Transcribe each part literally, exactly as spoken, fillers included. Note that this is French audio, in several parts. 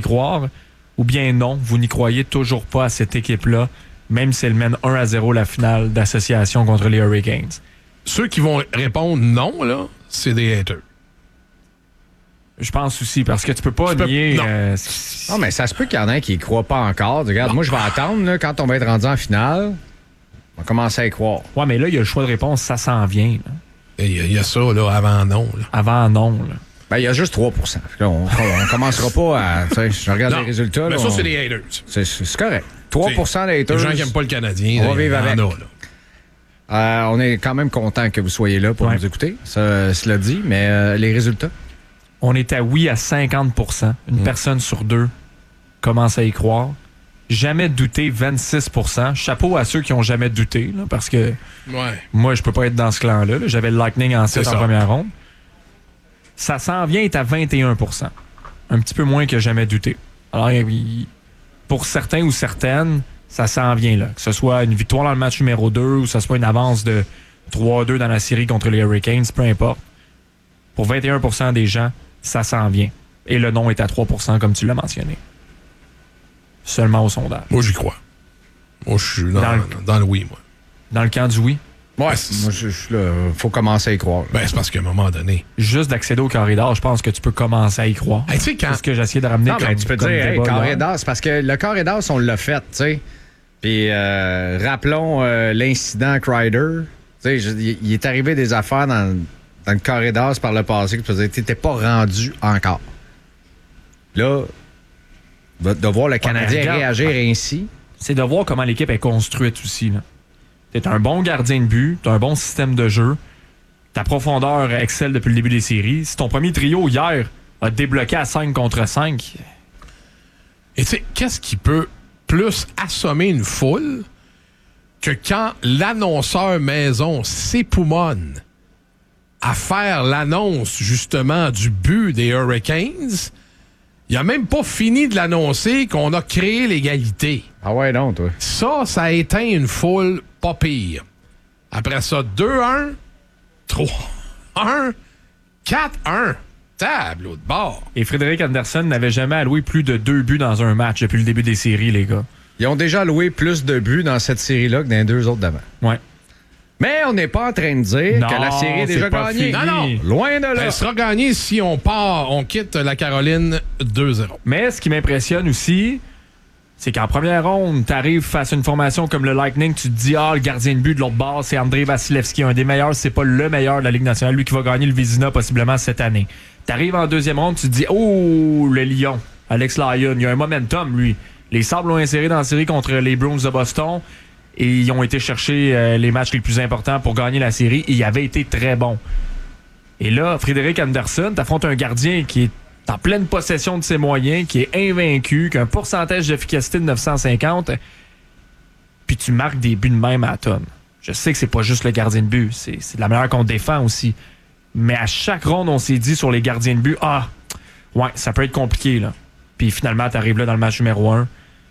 croire, ou bien non, vous n'y croyez toujours pas à cette équipe-là, même si elle mène un à zéro la finale d'association contre les Hurricanes. Ceux qui vont répondre non, là, c'est des haters. Je pense aussi, parce que tu peux pas Tu peux- nier... non. euh, Non, mais ça se peut qu'il y en ait qui y croient pas encore. Regarde, moi, je vais attendre, là, quand on va être rendu en finale, on va commencer à y croire. Ouais, mais là, il y a le choix de réponse, ça s'en vient. là. Il y, a- il y a ça, là, avant non. Là. Avant non. Là. Ben, il y a juste trois pour cent. Fait que là, on, on commencera pas à. Tu sais, je regarde Non, les résultats. mais là, ça, on- c'est des haters. c'est, c'est correct. trois pour cent des haters. Les gens qui n'aiment pas le Canadien, on va là, vivre il y en avec. a, là. Euh, on est quand même content que vous soyez là pour Ouais. nous écouter. Ça, cela dit, mais euh, les résultats. On est à oui à cinquante pour cent. Une Mm. personne sur deux commence à y croire. Jamais douté, vingt-six pour cent. Chapeau à ceux qui ont jamais douté, là, parce que Ouais. moi, je peux pas être dans ce clan-là. là. J'avais le Lightning en sept C'est en ça. première ronde. Ça s'en vient est à vingt et un pour cent. Un petit peu moins que jamais douté. Alors, il- pour certains ou certaines, ça s'en vient là. Que ce soit une victoire dans le match numéro deux ou que ce soit une avance de trois à deux dans la série contre les Hurricanes, peu importe. Pour vingt et un pour cent des gens, ça s'en vient. Et le non est à trois pour cent, comme tu l'as mentionné. Seulement au sondage. Moi, j'y crois. Moi, je suis dans, Dans dans, le- le oui, moi. Dans le camp du oui, Ouais, c'est- moi, je je suis là. Faut commencer à y croire. Ben, c'est parce qu'à un moment donné. juste d'accéder au carré d'or, je pense que tu peux commencer à y croire. Hey, tu sais, quand. C'est ce que j'ai essayé de ramener Non, comme, mais tu peux comme dire, hey, débat carré hier. d'as, c'est parce que le carré d'as, on l'a fait, tu sais. Puis, euh, rappelons euh, l'incident Kreider. Tu sais, je- il il est arrivé des affaires dans, dans le carré d'as par le passé que tu faisais, t'étais pas rendu encore. Là, de, de voir le Canadien regarde, réagir ainsi. C'est de voir comment l'équipe est construite aussi. Tu es un bon gardien de but, tu as un bon système de jeu, ta profondeur excelle depuis le début des séries. Si ton premier trio hier a débloqué à cinq contre cinq, Et tu sais, qu'est-ce qui peut plus assommer une foule que quand l'annonceur maison s'époumonne à faire l'annonce, justement, du but des Hurricanes, il a même pas fini de l'annoncer qu'on a créé l'égalité. Ah ouais, non, toi. Ça, ça a éteint une foule pas pire. Après ça, deux un, trois un, quatre un. Tableau de bord. et Frédéric Anderson n'avait jamais alloué plus de deux buts dans un match depuis le début des séries, les gars. Ils ont déjà loué plus de buts dans cette série-là que dans les deux autres d'avant. Ouais. Mais on n'est pas en train de dire Non, que la série est c'est déjà pas gagnée. fini. Non, non. Loin de là. Elle sera gagnée si on part, on quitte la Caroline deux zéro. Mais ce qui m'impressionne aussi, c'est qu'en première ronde, tu arrives face à une formation comme le Lightning, tu te dis, ah, le gardien de but de l'autre bord, c'est Andrei Vasilevski, un des meilleurs, c'est pas le meilleur de la Ligue nationale, lui qui va gagner le Vézina possiblement cette année. Tu arrives en deuxième ronde, tu te dis, oh, le Lion, Alex Lyon, il y a un momentum, lui. Les Sabres l'ont inséré dans la série contre les Bruins de Boston et ils ont été chercher euh, les matchs les plus importants pour gagner la série et il avait été très bon. Et là, Frédéric Anderson, t'affrontes un gardien qui est en pleine possession de ses moyens, qui est invaincu, qui a un pourcentage d'efficacité de neuf cent cinquante, puis tu marques des buts de même à la tonne. Je sais que c'est pas juste le gardien de but, c'est, c'est de la meilleure qu'on défend aussi. Mais à chaque ronde, on s'est dit sur les gardiens de but, ah, ouais, ça peut être compliqué, là. Puis finalement, t'arrives là dans le match numéro un,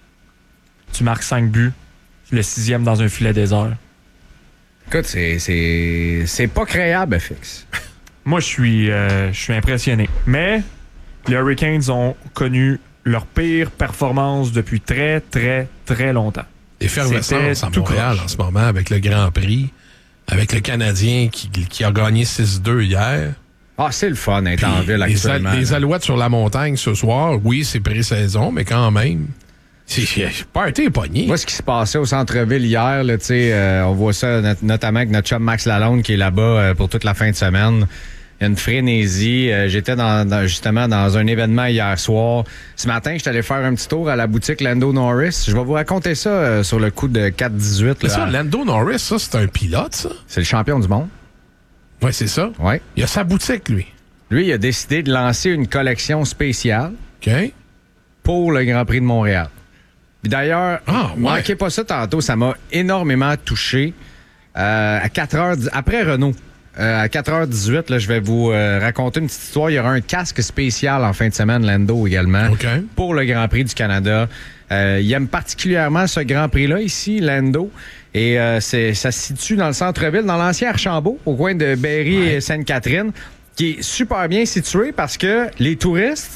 tu marques cinq buts, le sixième dans un filet désert. Écoute, c'est, c'est, c'est pas créable, F X. Moi, je suis, euh, je suis impressionné. Mais les Hurricanes ont connu leur pire performance depuis très, très, très longtemps. Effervescence à C'était tout Montréal croche. en ce moment avec le Grand Prix, avec le Canadien qui, qui a gagné six deux hier. Ah, c'est le fun d'être Puis en ville les, actuellement. al- les là. Alouettes sur la montagne ce soir, oui, c'est pré-saison, mais quand même, c'est party pogné. Moi, ce qui se passait au centre-ville hier, là, tu sais, euh, on voit ça not- notamment avec notre chum Max Lalonde qui est là-bas euh, pour toute la fin de semaine. Il y a une frénésie. Euh, j'étais dans, dans- justement dans un événement hier soir. Ce matin, je suis allé faire un petit tour à la boutique Lando Norris. Je vais vous raconter ça euh, sur le coup de quatre dix-huit. C'est ça, là. Lando Norris, ça, c'est un pilote, ça? C'est le champion du monde. Oui, c'est ça. Ouais. Il a sa boutique, lui. Lui, il a décidé de lancer une collection spéciale OK? pour le Grand Prix de Montréal. Puis d'ailleurs, Ah, ouais. manquez pas ça tantôt, ça m'a énormément touché. Euh, à quatre heures, après Renault, euh, à quatre heures dix-huit, là, je vais vous euh, raconter une petite histoire. Il y aura un casque spécial en fin de semaine, Lando également, OK. pour le Grand Prix du Canada. Euh, il aime particulièrement ce Grand Prix-là ici, Lando. Et euh, c'est, ça se situe dans le centre-ville, dans l'ancien Archambault, au coin de Berry Ouais. et Sainte-Catherine, qui est super bien situé parce que les touristes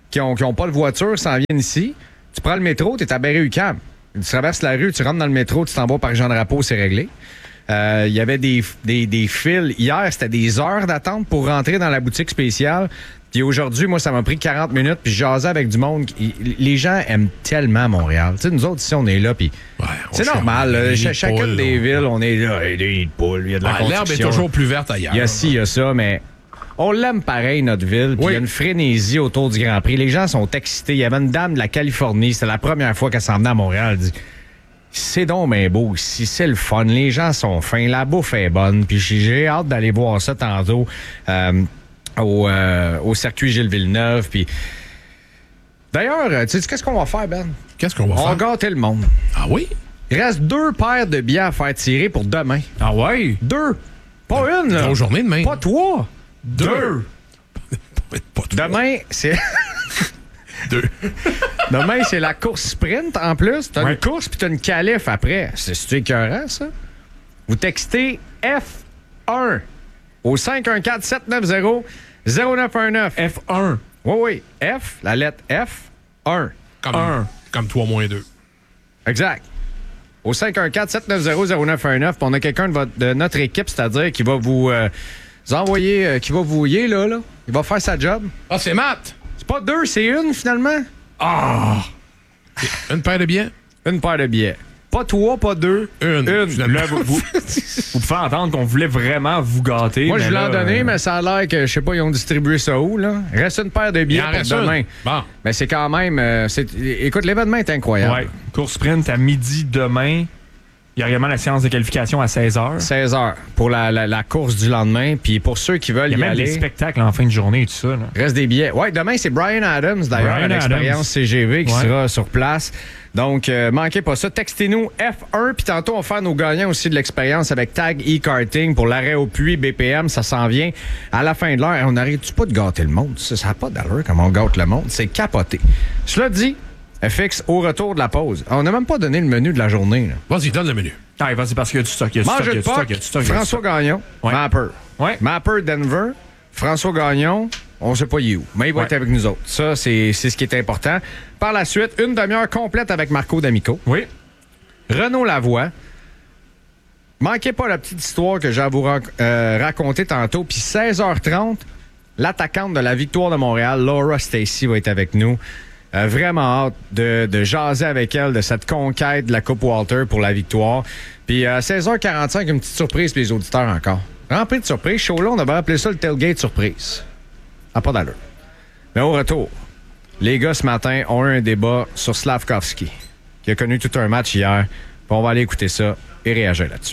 qui n'ont qui ont pas de voiture s'en viennent ici. Tu prends le métro, tu es à Berry-UQAM. Tu traverses la rue, tu rentres dans le métro, tu t'en vas par Jean-Drapeau, c'est réglé. Il euh, y avait des, des, des fils. Hier, c'était des heures d'attente pour rentrer dans la boutique spéciale. Puis aujourd'hui, moi, ça m'a pris quarante minutes, puis je jasais avec du monde. Les gens aiment tellement Montréal. Tu sais, nous autres, ici, on est là, puis ouais, c'est normal. Là, ch- chacune poules, des villes, on est là, il y a des nids de poules, il y a de la ouais, l'herbe est toujours plus verte ailleurs. Il y a ci, il y a ça, mais on l'aime pareil, notre ville. Puis il oui. y a une frénésie autour du Grand Prix. Les gens sont excités. Il y avait une dame de la Californie, c'était la première fois qu'elle s'en venait à Montréal. Elle dit, c'est donc bien beau ici, c'est le fun. Les gens sont fins, la bouffe est bonne. Puis j'ai hâte d'aller voir ça tantôt. Euh, Au, euh, au circuit Gilles Villeneuve. Puis d'ailleurs, tu sais, qu'est-ce qu'on va faire, Ben? Qu'est-ce qu'on va on faire? On va gâter le monde. Ah oui? Il reste deux paires de billets à faire tirer pour demain. Ah ouais? Deux. Pas de, une, là. Grosse journée demain. Pas trois. Deux. Deux. Pas trois. Demain, c'est... Deux. Demain, c'est la course sprint en plus. T'as ouais. une course puis t'as une qualif après. C'est-tu écœurant, ça? Vous textez F un au cinq un quatre sept neuf zéro zéro neuf un neuf. F un. Oui, oui. F, la lettre F, un. Comme, un. Comme trois moins deux. Exact. Au cinq un quatre sept neuf zéro zéro neuf un neuf, on a quelqu'un de, votre, de notre équipe, c'est-à-dire qui va vous, euh, vous envoyer, euh, qui va vous yé, là, là. Il va faire sa job. Ah, c'est Matt! C'est pas deux, c'est une, finalement. Ah! Une paire de billets? Une paire de billets. Pas trois, pas deux. Une. Une. Là, vous, vous, vous pouvez entendre qu'on voulait vraiment vous gâter. Moi, je voulais en donner, euh... mais ça a l'air que, je sais pas, ils ont distribué ça où, là. Reste une paire de billets pour demain. Bon. Mais c'est quand même... Euh, c'est... Écoute, l'événement est incroyable. Ouais. Course sprint à midi demain. Il y a également la séance de qualification à seize heures. seize heures pour la, la, la course du lendemain. Puis pour ceux qui veulent y, y a même aller... des spectacles en fin de journée et tout ça. Là. Reste des billets. Ouais, demain, c'est Brian Adams, d'ailleurs, à l'expérience C G V qui ouais. sera sur place. Donc, euh, manquez pas ça. Textez-nous F un, puis tantôt, on va faire nos gagnants aussi de l'expérience avec Tag e-Karting pour l'arrêt au puits B P M. Ça s'en vient à la fin de l'heure. On n'arrête-tu pas de gâter le monde? Ça n'a pas d'allure comme on gâte le monde. C'est capoté. Cela dit, F X au retour de la pause. On n'a même pas donné le menu de la journée. Là. Vas-y, donne le menu. Ah, vas-y, parce qu'il y a du stock. Il y a du Mange stock, de stock, Puck, stock, François Gagnon, ouais. Mapper. Ouais. Mapper Denver, François Gagnon, on ne sait pas il est où, mais il va ouais. être avec nous autres. Ça, c'est, c'est ce qui est important. Par la suite, une demi-heure complète avec Marco D'Amico. Oui. Renaud Lavoie. Manquez pas la petite histoire que j'ai à vous ra- euh, raconter tantôt. Puis seize heures trente, l'attaquante de la Victoire de Montréal, Laura Stacey, va être avec nous. Euh, vraiment hâte de, de jaser avec elle de cette conquête de la Coupe Walter pour la Victoire. Puis à seize heures quarante-cinq, une petite surprise pour les auditeurs encore. Rempli de surprises. Show-là, on avait appelé ça le tailgate surprise. Ah, pas d'allure. Mais au retour, les gars, ce matin, ont eu un débat sur Slavkovski, qui a connu tout un match hier. Puis on va aller écouter ça et réagir là-dessus.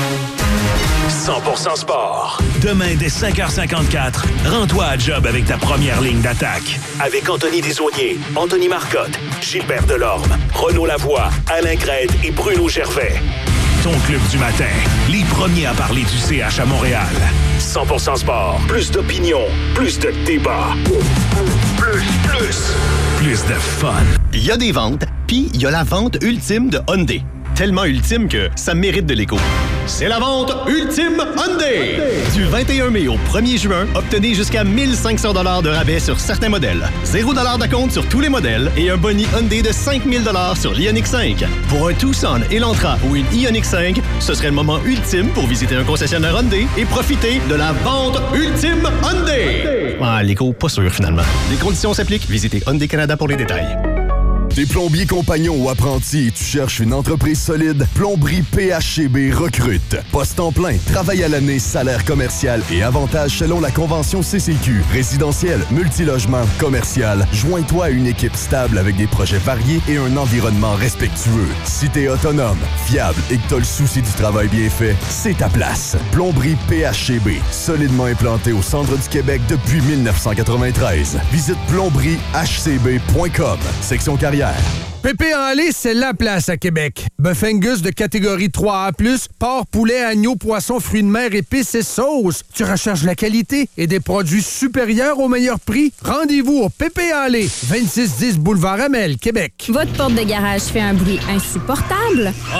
cent pour cent sport. Demain, dès cinq heures cinquante-quatre, rends-toi à job avec ta première ligne d'attaque. Avec Anthony Desaulniers, Anthony Marcotte, Gilbert Delorme, Renaud Lavoie, Alain Crête et Bruno Gervais. Ton club du matin, les premiers à parler du C H à Montréal. cent pour cent sport. Plus d'opinion, plus de débat. Plus, plus, plus de fun. Il y a des ventes, puis il y a la vente ultime de Hyundai. Tellement ultime que ça mérite de l'écho. C'est la vente ultime Hyundai! Du vingt et un mai au premier juin, obtenez jusqu'à mille cinq cents dollars de rabais sur certains modèles. zéro dollars d'acompte sur tous les modèles et un boni Hyundai de cinq mille dollars sur l'Ioniq cinq. Pour un Tucson, Elantra ou une Ioniq cinq, ce serait le moment ultime pour visiter un concessionnaire Hyundai et profiter de la vente ultime Hyundai! Ah, l'écho, pas sûr finalement. Les conditions s'appliquent. Visitez Hyundai Canada pour les détails. T'es plombier compagnon ou apprenti et tu cherches une entreprise solide? Plomberie P H C B recrute. Poste en plein, travail à l'année, salaire commercial et avantages selon la convention C C Q. Résidentiel, multilogement, commercial. Joins-toi à une équipe stable avec des projets variés et un environnement respectueux. Si t'es autonome, fiable et que t'as le souci du travail bien fait, c'est ta place. Plomberie P H C B, solidement implantée au centre du Québec depuis dix-neuf cent quatre-vingt-treize. Visite plomberie h c b point com. Section carrière. Pépé en lait, c'est la place à Québec. Bœuf Angus de catégorie trois A plus, porc, poulet, agneau, poisson, fruits de mer, épices et sauces. Tu recherches la qualité et des produits supérieurs au meilleur prix? Rendez-vous au Pépé en lait, vingt-six dix Boulevard Amel, Québec. Votre porte de garage fait un bruit insupportable? Ah,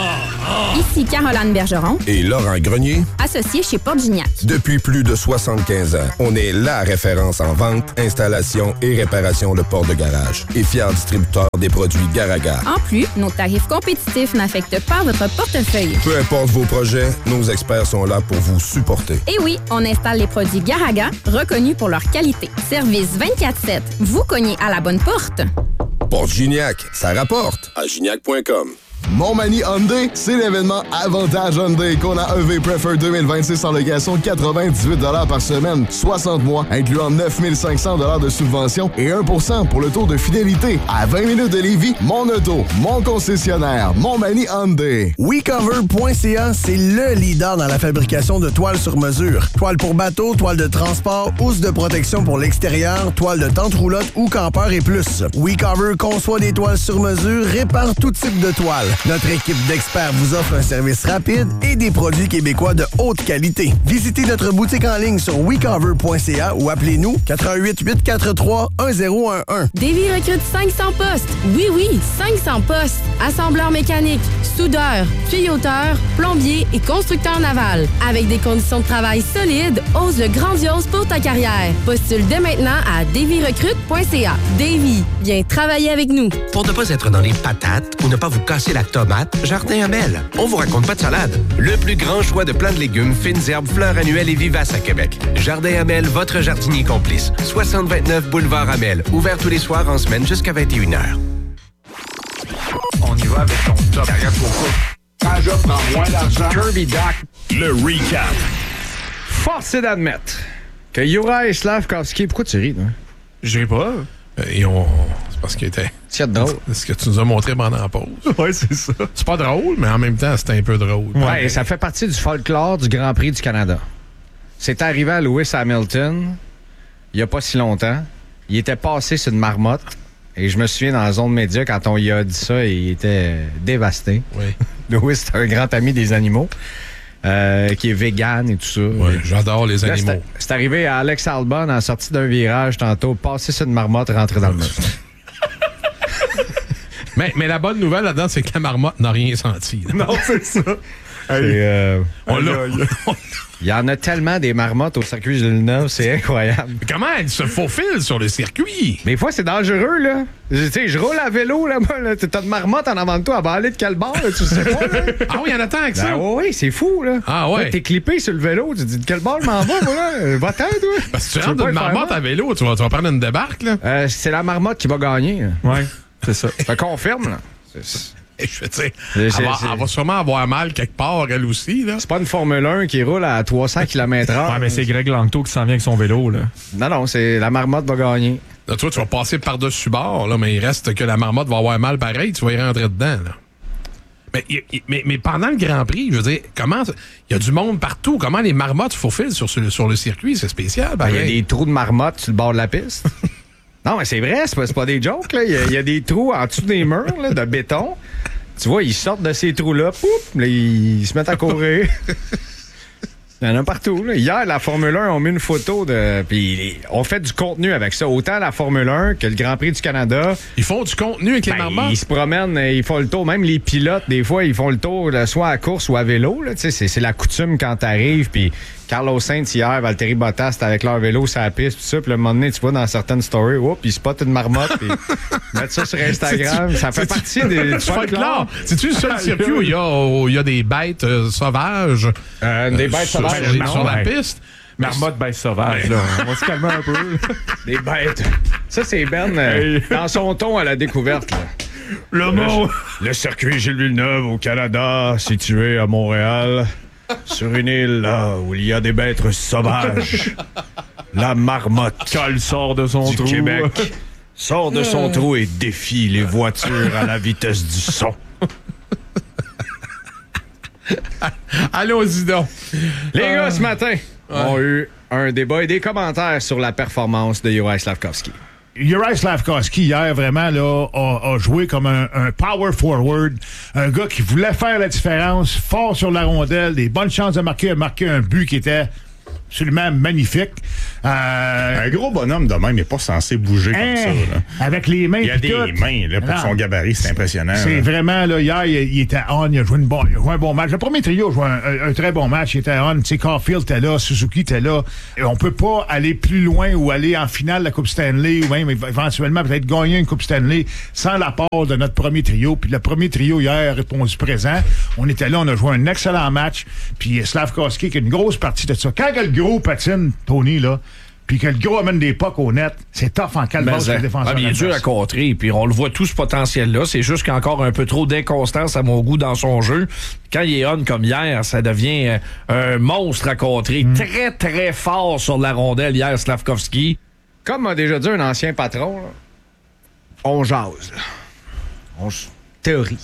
Ici Caroline Bergeron. Et Laurent Grenier. Associé chez Porte Gignac. Depuis plus de soixante-quinze ans, on est la référence en vente, installation et réparation de portes de garage. Et fier distributeur des produits Garaga. En plus, nos tarifs compétitifs n'affectent pas votre portefeuille. Peu importe vos projets, nos experts sont là pour vous supporter. Et oui, on installe les produits Garaga, reconnus pour leur qualité. Service vingt-quatre sept. Vous cognez à la bonne porte. Porte Gignac, ça rapporte à gignac point com. Montmagny Hyundai, c'est l'événement Avantage Hyundai qu'on a E V Prefer deux mille vingt-six en location quatre-vingt-dix-huit dollars par semaine, soixante mois, incluant neuf mille cinq cents dollars de subvention et un pour cent pour le taux de fidélité. À vingt minutes de Lévis, mon auto, mon concessionnaire, Montmagny Hyundai. we cover point c a, c'est le leader dans la fabrication de toiles sur mesure. Toiles pour bateau, toiles de transport, housse de protection pour l'extérieur, toiles de tente roulotte ou campeur et plus. WeCover conçoit des toiles sur mesure, répare tout type de toiles. Notre équipe d'experts vous offre un service rapide et des produits québécois de haute qualité. Visitez notre boutique en ligne sur we cover point c a ou appelez-nous quatre un huit, huit quatre trois, un zéro un un. Davy recrute cinq cents postes. Oui, oui, cinq cents postes. Assembleur mécanique, soudeur, tuyauteur, plombier et constructeur naval. Avec des conditions de travail solides, ose le grandiose pour ta carrière. Postule dès maintenant à davy recrute point c a. Davy, viens travailler avec nous. Pour ne pas être dans les patates ou ne pas vous casser la tomate, Jardin Amel. On vous raconte pas de salade. Le plus grand choix de plants de légumes, fines herbes, fleurs annuelles et vivaces à Québec. Jardin Amel, votre jardinier complice. soixante vingt-neuf boulevard Amel. Ouvert tous les soirs en semaine jusqu'à vingt et une heures. On y va avec ton top. Carrière pour coup. Quand je prends moins d'argent. Kirby Doc. Le recap. Force est d'admettre que Juraj Slafkovský... Pourquoi tu ris, toi? Je ris pas. Et on... C'est parce qu'il était... C'est drôle. C'est ce que tu nous as montré pendant la pause. Ouais, c'est ça. C'est pas drôle, mais en même temps, c'était un peu drôle. Ouais, ouais, et ça fait partie du folklore du Grand Prix du Canada. C'est arrivé à Lewis Hamilton il n'y a pas si longtemps. Il était passé sur une marmotte. Et je me souviens, dans la zone média, quand on lui a dit ça, il était dévasté. Oui. Lewis, c'est un grand ami des animaux. Euh, qui est vegan et tout ça. Oui, j'adore les là, animaux. C'est, c'est arrivé à Alex Albon en sortie d'un virage tantôt, passer sur une marmotte, rentrer dans le mur. mais, mais la bonne nouvelle là-dedans, c'est que la marmotte n'a rien senti. Là. Non, c'est ça. Et, euh, on l'a. Il y en a tellement des marmottes au circuit Villeneuve, c'est incroyable. Mais comment elles se faufilent sur le circuit? Des fois, c'est dangereux, là. Tu sais, je roule à vélo, là-bas, là. T'as une marmotte en avant de toi, elle va aller de quel bord, là, tu sais pas, là. Ah oui, il y en a tant que ça? Ben, oui, c'est fou, là. Ah ouais. Là, t'es clippé sur le vélo, tu te dis de quel bord je m'en vais, moi, là. Va-t'en, toi. Parce que tu, tu rentres d'une marmotte à vélo, tu vas, tu vas prendre une débarque, là. Euh, c'est la marmotte qui va gagner. Ouais, c'est ça. Ça confirme, là. C'est... Je veux dire, elle, va, elle va sûrement avoir mal quelque part, elle aussi. Là. C'est pas une Formule un qui roule à trois cents kilomètres heure. Ouais, mais c'est Greg Langto qui s'en vient avec son vélo, là. Non, non, c'est la marmotte va gagner. Là, toi, tu vas passer par-dessus bord, là, mais il reste que la marmotte va avoir mal pareil, tu vas y rentrer dedans. Là. Mais, mais, mais pendant le Grand Prix, je veux dire, comment. Il y a du monde partout. Comment les marmottes faufilent sur, sur le circuit? C'est spécial. Il y a des trous de marmotte sur le bord de la piste. Non, mais c'est vrai, c'est pas, c'est pas des jokes. Il y, y a des trous en dessous des murs là, de béton. Tu vois, ils sortent de ces trous-là, pouf, là, ils se mettent à courir. Il y en a partout. Là. Hier, la Formule un, on mis une photo de. Puis on fait du contenu avec ça. Autant la Formule un que le Grand Prix du Canada. Ils font du contenu avec les ben, marmottes? Ils se promènent, ils font le tour. Même les pilotes, des fois, ils font le tour, là, soit à course ou à vélo. Là. C'est, c'est la coutume quand t'arrives. Puis Carlos Sainz hier, Valtteri Bottas, c'était avec leur vélo sur la piste, tout ça. Puis le moment donné, tu vois dans certaines stories, oups, ils spotent une marmotte. Puis mettent ça sur Instagram. Ça fait partie des. Du folklore. C'est-tu le seul circuit où il y a, où il y a des bêtes euh, sauvages? Euh, des bêtes sur, sauvages sur, non, sur la ouais. piste? Marmotte bête sauvage, là. On va se calmer un peu. Des bêtes. Ça, c'est Ben euh, dans son ton à la découverte. Là. Le mot. Le, le circuit Gilles Villeneuve au Canada, situé à Montréal, sur une île là, où il y a des bêtes sauvages. La marmotte. Quand sort de son du trou. Québec sort de son trou et défie les voitures à la vitesse du son. Allons-y donc. Les euh... gars, ce matin, ouais. ont eu un débat et des commentaires sur la performance de Juraj Slafkovský. Juraj Slafkovský, hier, vraiment, là, a, a joué comme un, un power forward. Un gars qui voulait faire la différence, fort sur la rondelle, des bonnes chances de marquer, marquer un but qui était absolument magnifique. Euh, un gros bonhomme de même n'est pas censé bouger hein, comme ça. Là. Avec les mains. Il y a des tout. mains là, pour non, son gabarit, c'est impressionnant. C'est là. vraiment, là, hier, il, il était on, il a, joué une bon, il a joué un bon match. Le premier trio a joué un, un, un très bon match. Il était on. Tu sais, Caulfield était là, Suzuki était là. Et on peut pas aller plus loin ou aller en finale de la Coupe Stanley ou même éventuellement peut-être gagner une Coupe Stanley sans l'apport de notre premier trio. Puis le premier trio hier a répondu présent. On était là, on a joué un excellent match. Puis Slavkovski qui a une grosse partie de ça. Quand le gros patine, Tony, là, puis que le gros amène des pucks au net, c'est tough en calvasse Ben, le défenseur. Ah, il est dur à contrer, puis on le voit tout ce potentiel-là. C'est juste qu'il y a encore un peu trop d'inconstance à mon goût dans son jeu. Quand il est on comme hier, ça devient euh, un monstre à contrer. Mm. Très, très fort sur la rondelle hier, Slavkovski. Comme m'a déjà dit un ancien patron, là, on jase. Là. On théorie.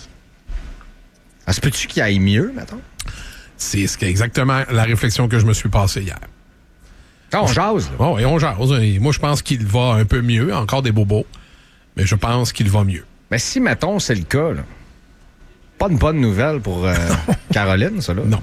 Ah, se peut-tu qu'il aille mieux, mettons? C'est ce exactement la réflexion que je me suis passée hier. Quand on jase, là. Oh, et on jase. Moi, je pense qu'il va un peu mieux. Encore des bobos. Mais je pense qu'il va mieux. Mais si, mettons, c'est le cas, là, pas une bonne nouvelle pour euh, Caroline, ça, là? Non.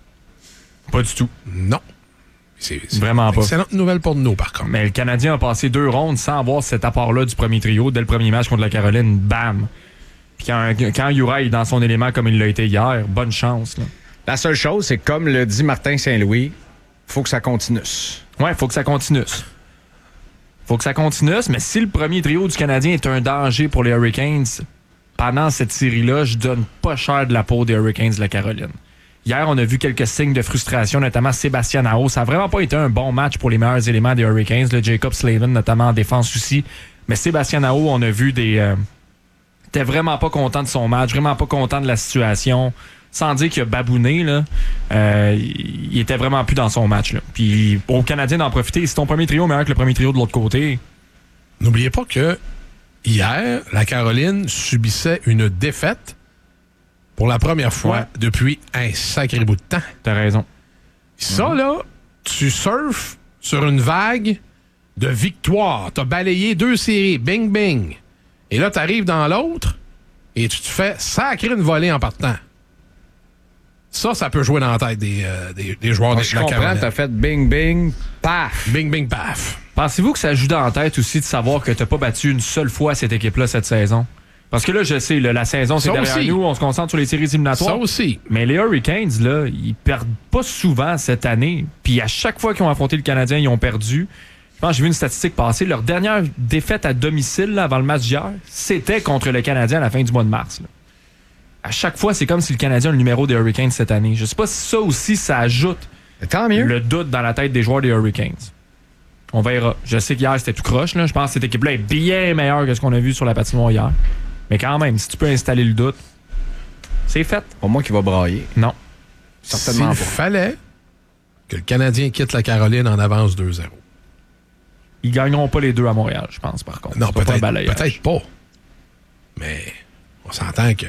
Pas du tout. Non. C'est, c'est vraiment pas. Excellente nouvelle pour nous, par contre. Mais le Canadien a passé deux rondes sans avoir cet apport-là du premier trio. Dès le premier match contre la Caroline, bam! Puis quand, quand Uri est dans son élément comme il l'a été hier, bonne chance, là. La seule chose, c'est que comme le dit Martin Saint-Louis, faut que ça continue. Ouais, faut que ça continue. Faut que ça continue, mais si le premier trio du Canadien est un danger pour les Hurricanes, pendant cette série-là, je donne pas cher de la peau des Hurricanes de la Caroline. Hier, on a vu quelques signes de frustration, notamment Sébastien Aho. Ça n'a vraiment pas été un bon match pour les meilleurs éléments des Hurricanes. Le Jacob Slavin, notamment en défense aussi. Mais Sébastien Aho, on a vu des... Euh, était vraiment pas content de son match, vraiment pas content de la situation. Sans dire qu'il a babouné, là, euh, il était vraiment plus dans son match. Là. Puis au Canadien d'en profiter, si ton premier trio est meilleur que le premier trio de l'autre côté. N'oubliez pas que hier, la Caroline subissait une défaite pour la première fois ouais. depuis un sacré bout de temps. T'as raison. Ça, mmh. là, tu surfes sur une vague de victoire. T'as balayé deux séries, bing, bing. Et là, t'arrives dans l'autre et tu te fais sacrer une volée en partant. Ça, ça peut jouer dans la tête des, euh, des, des joueurs ouais, de je la comprends, Caroline. T'as fait bing, bing, paf. Bing, bing, paf. Pensez-vous que ça joue dans la tête aussi de savoir que t'as pas battu une seule fois cette équipe-là cette saison? Parce que là, je sais, là, la saison, c'est ça derrière aussi. Nous. On se concentre sur les séries éliminatoires. Ça aussi. Mais les Hurricanes, là, ils perdent pas souvent cette année. Puis à chaque fois qu'ils ont affronté le Canadien, ils ont perdu. Je pense que j'ai vu une statistique passer. Leur dernière défaite à domicile là, avant le match d'hier, c'était contre le Canadien à la fin du mois de mars. Là. À chaque fois, c'est comme si le Canadien a le numéro des Hurricanes cette année. Je sais pas si ça aussi, ça ajoute tant mieux. le doute dans la tête des joueurs des Hurricanes. On verra. Je sais qu'hier, c'était tout croche. Là. Je pense que cette équipe-là est bien meilleure que ce qu'on a vu sur la patinoire hier. Mais quand même, si tu peux installer le doute, c'est fait. Pour moi qui va brailler. Non. Certainement S'il pas. fallait que le Canadien quitte la Caroline en avance deux zéro. Ils gagneront pas les deux à Montréal, je pense, par contre. Non, peut-être pas, peut-être pas. Mais on s'entend que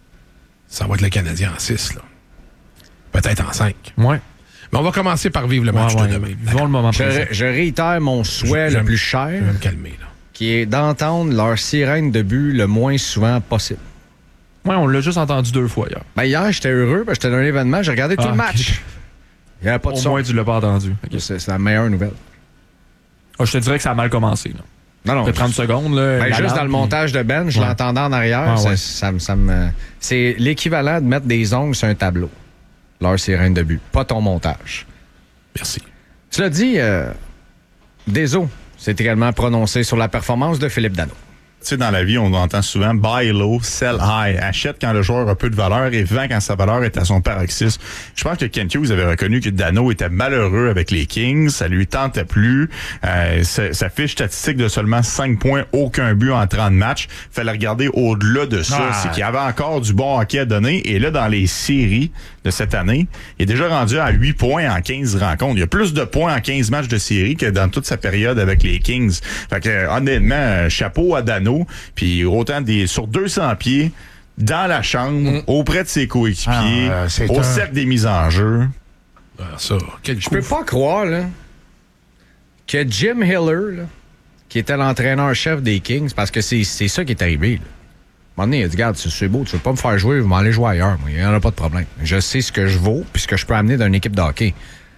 ça va être le Canadien en six, là. Peut-être en cinq. Ouais. Mais on va commencer par vivre le match ouais, de ouais, demain. Vivons le moment je, présent. je réitère mon souhait je, le plus cher. Je vais me calmer, là. Qui est d'entendre leur sirène de but le moins souvent possible. Ouais, on l'a juste entendu deux fois hier. Ben hier, j'étais heureux parce que j'étais dans un événement, j'ai regardé tout ah, le match. Okay. Il n'y avait pas de Au son. moins, tu l'as pas entendu. Okay. C'est, c'est la meilleure nouvelle. Ah, je te dirais que ça a mal commencé. Là. Non, non. Après trente secondes. Là, ben, juste dans le montage de Ben, je ouais. l'entendais en arrière. Ah, ça, ouais. ça, ça, ça me... C'est l'équivalent de mettre des ongles sur un tableau. Leur sirène de but. Pas ton montage. Merci. Tu l'as dit, euh, Deso s'est également prononcé sur la performance de Philippe Danault. Tu sais, dans la vie, on entend souvent buy low, sell high. Achète quand le joueur a peu de valeur et vend quand sa valeur est à son paroxysme. Je pense que Kent Hughes avait reconnu que Danault était malheureux avec les Kings. Ça lui tentait plus. Euh, sa, sa fiche statistique de seulement cinq points, aucun but en trente matchs. Fallait regarder au-delà de ça. Ah. C'est qu'il y avait encore du bon hockey à donner. Et là, dans les séries de cette année, il est déjà rendu à huit points en quinze rencontres. Il y a plus de points en quinze matchs de série que dans toute sa période avec les Kings. Fait que, honnêtement, chapeau à Danault. Puis autant des sur deux cents pieds dans la chambre, mm. auprès de ses coéquipiers, ah, euh, au un... cercle des mises en jeu. Ah, ça, quel Je peux pas croire là, que Jim Hiller, là, qui était l'entraîneur-chef des Kings, parce que c'est, c'est ça qui est arrivé. Là. À un moment donné, il a dit, regarde, c'est beau, tu veux pas me faire jouer, vous m'en allez jouer ailleurs. Il n'y en a pas de problème. Je sais ce que je vaux puis ce que je peux amener d'une équipe de hockey.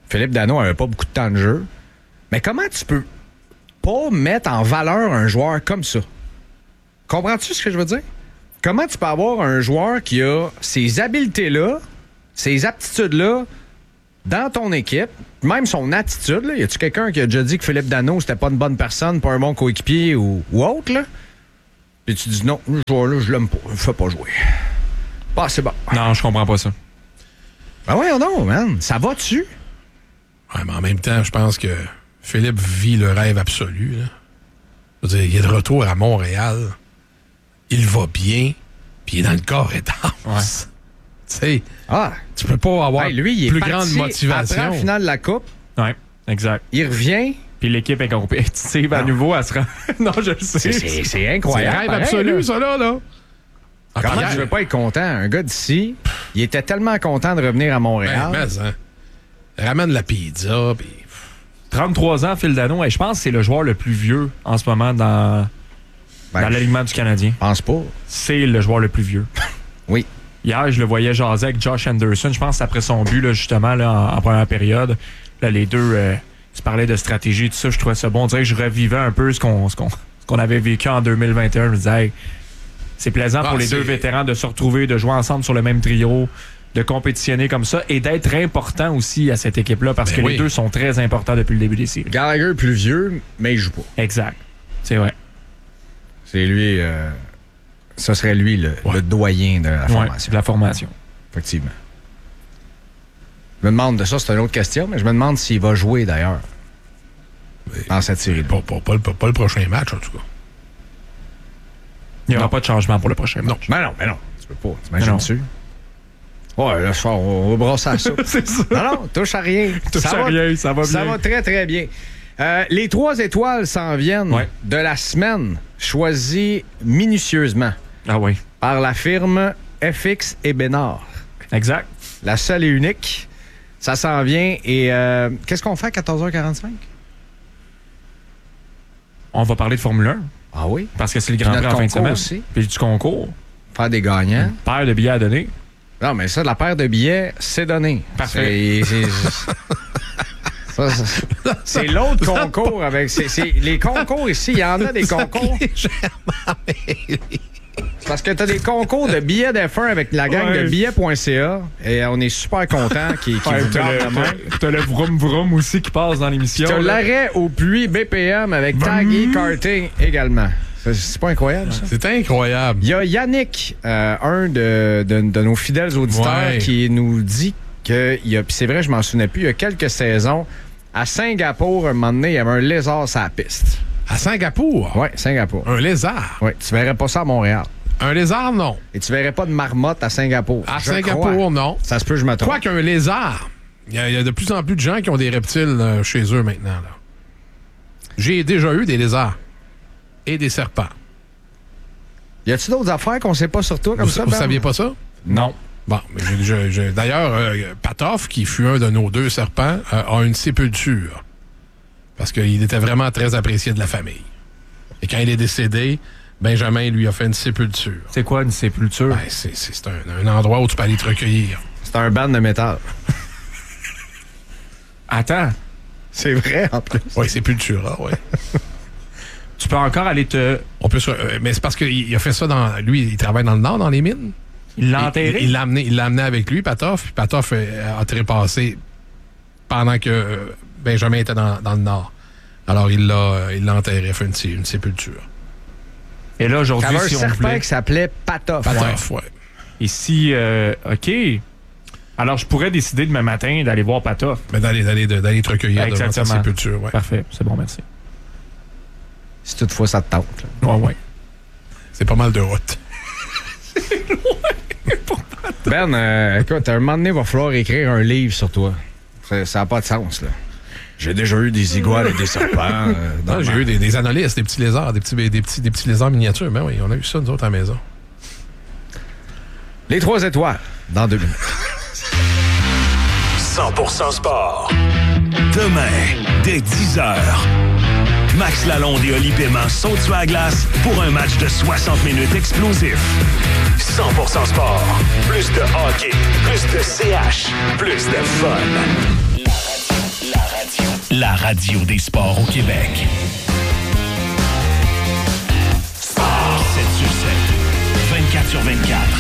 Philippe Danault n'avait pas beaucoup de temps de jeu. Mais comment tu peux pas mettre en valeur un joueur comme ça? Comprends-tu ce que je veux dire? Comment tu peux avoir un joueur qui a ces habiletés-là, ces aptitudes-là dans ton équipe, même son attitude, là? Y a-tu quelqu'un qui a déjà dit que Philippe Danault, c'était pas une bonne personne, pas un bon coéquipier ou, ou autre, là? Puis tu dis non, ce joueur-là, je l'aime pas, je le fais pas jouer. Bah, c'est bon. Non, je comprends pas ça. Ben ouais, non, man. Ça va-tu? Ouais, mais en même temps, je pense que Philippe vit le rêve absolu. Là. Je veux dire, il est de retour à Montréal. Il va bien, puis il est dans le corps et d'âme. Ouais. Tu sais, ah, tu peux pas avoir hey, lui, il est plus parti grande motivation. Après la finale de la Coupe. Oui, exact. Il revient. Puis l'équipe est compétitive à nouveau. Elle se rend... non, je le sais. C'est, c'est, c'est incroyable. C'est rêve pareil, absolu, là. ça, là. là. Ah, comment tu veux pas être content? Un gars d'ici, il était tellement content de revenir à Montréal. Ben, mais, hein. Ramène la pizza, puis... trente-trois ans, Phil Danault. Et je pense que c'est le joueur le plus vieux en ce moment dans, ben, dans l'alignement du Canadien. Je pense pas. C'est le joueur le plus vieux. Oui. Hier, je le voyais jaser avec Josh Anderson. Je pense après son but, là, justement, là, en, en première période. Là, les deux euh, se parlaient de stratégie, tout ça. Je trouvais ça bon. On dirait que je revivais un peu ce qu'on, ce qu'on, ce qu'on avait vécu en deux mille vingt et un. Je me disais, hey, c'est plaisant ah, pour les c'est... deux vétérans de se retrouver, de jouer ensemble sur le même trio, de compétitionner comme ça et d'être important aussi à cette équipe-là parce ben que oui. les deux sont très importants depuis le début des séries. Gallagher est plus vieux, mais il joue pas. Exact. C'est vrai. C'est lui... Euh... Ça serait lui le, ouais. le doyen de la formation. Ouais, de la formation. Effectivement. Je me demande de ça, c'est une autre question, mais je me demande s'il va jouer d'ailleurs mais dans cette série. Pas, pas, pas, pas, pas le prochain match, en tout cas. Il n'y aura non. pas de changement pour le prochain match. Non, mais non, mais non. Tu peux pas. T'imagines-tu? Ouais, là, soir, on va brasser à ça. C'est ça. Non, non, touche à rien. Touche ça à va, rien, ça va bien. Ça va très, très bien. Euh, les trois étoiles s'en viennent ouais. de la semaine, choisies minutieusement. Ah oui. Par la firme F X et Bénard. Exact. La seule et unique. Ça s'en vient. Et euh, qu'est-ce qu'on fait à quatorze heures quarante-cinq? On va parler de Formule un. Ah oui? Parce que c'est le Grand Prix en fin de semaine. Aussi. Puis du concours. Faire des gagnants. Une paire de billets à donner. Non, mais ça, la paire de billets, c'est donné. Parfait. C'est, c'est, ça, ça, c'est l'autre concours avec. C'est, c'est, les concours ici, il y en a des concours. C'est parce que tu as des concours de billets d'F un avec la gang ouais. de billets point c a et on est super contents qu'ils qu ouais, vous gardent la main. Tu as le vroom vroom aussi qui passe dans l'émission. Tu as l'arrêt au puits B P M avec Taggy Karting également. C'est pas incroyable, ça? C'est incroyable. Il y a Yannick, euh, un de, de, de nos fidèles auditeurs, ouais. qui nous dit que, il y a, puis c'est vrai, je m'en souvenais plus, il y a quelques saisons, à Singapour, un moment donné, il y avait un lézard sur la piste. À Singapour? Oui, Singapour. Un lézard? Oui, tu verrais pas ça à Montréal. Un lézard, non. Et tu verrais pas de marmotte à Singapour. À Singapour, crois. non. Ça se peut, je me trompe. Quoi qu'un lézard, il y, y a de plus en plus de gens qui ont des reptiles euh, chez eux maintenant. Là. J'ai déjà eu des lézards et des serpents. Y a-t-il d'autres affaires qu'on sait pas sur toi comme vous, ça? Vous ben? saviez pas ça? Non. Bon, je, je, je, d'ailleurs, euh, Patoff, qui fut un de nos deux serpents, euh, a une sépulture. Parce qu'il était vraiment très apprécié de la famille. Et quand il est décédé, Benjamin lui a fait une sépulture. C'est quoi une sépulture? Ben, c'est, c'est, c'est un, un endroit où tu peux aller te recueillir. C'est un band de métal. Attends. C'est vrai, en plus. Oui, sépulture, oui. Tu peux encore aller te... On peut se... Mais c'est parce qu'il a fait ça dans... Lui, il travaille dans le Nord, dans les mines. Il l'a enterré? Il, il, l'a amené, il l'a amené avec lui, Patoff. Puis Patoff a, a trépassé pendant que Benjamin était dans, dans le Nord. Alors, il l'a, il l'a enterré, fait une, une sépulture. Et là, aujourd'hui, si on voulait... un serpent qui s'appelait Patoff. Patoff, oui. Ouais. Ici, euh, OK. Alors, je pourrais décider demain matin d'aller voir Patoff. Mais d'aller, d'aller, d'aller te recueillir devant sa sépulture, oui. Parfait, c'est bon, merci. Si toutefois ça te tente. Oui, oui. C'est pas mal de route. C'est loin. Ben, euh, écoute, à un moment donné, il va falloir écrire un livre sur toi. Ça n'a pas de sens, là. J'ai déjà eu des iguales et des serpents. Euh, non, j'ai ma... eu des, des anolistes, des petits lézards, des petits, des, petits, des petits lézards miniatures. Mais oui, on a eu ça, nous autres, à la maison. Les trois étoiles, dans deux minutes. cent pour cent sport. Demain, dès dix heures. Max Lalonde et Oli Paiement sont sur la glace pour un match de soixante minutes explosif. cent pour cent sport. Plus de hockey, plus de C H, plus de fun. Radio. La radio des sports au Québec. Sport. sept sur sept. vingt-quatre sur vingt-quatre.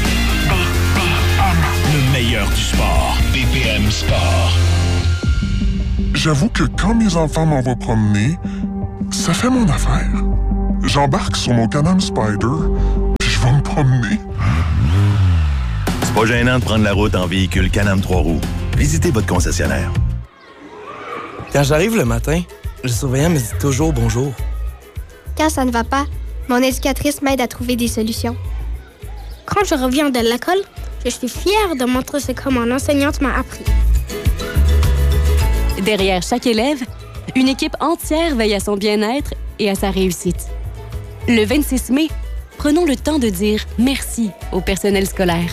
Le meilleur du sport. B P M Sport. J'avoue que quand mes enfants m'en vont promener, ça fait mon affaire. J'embarque sur mon Can-Am Spyder, puis je vais me promener. C'est pas gênant de prendre la route en véhicule Can-Am trois roues. Visitez votre concessionnaire. Quand j'arrive le matin, le surveillant me dit toujours bonjour. Quand ça ne va pas, mon éducatrice m'aide à trouver des solutions. Quand je reviens de l'école, je suis fière de montrer ce que mon enseignante m'a appris. Derrière chaque élève, une équipe entière veille à son bien-être et à sa réussite. Le vingt-six mai, prenons le temps de dire merci au personnel scolaire.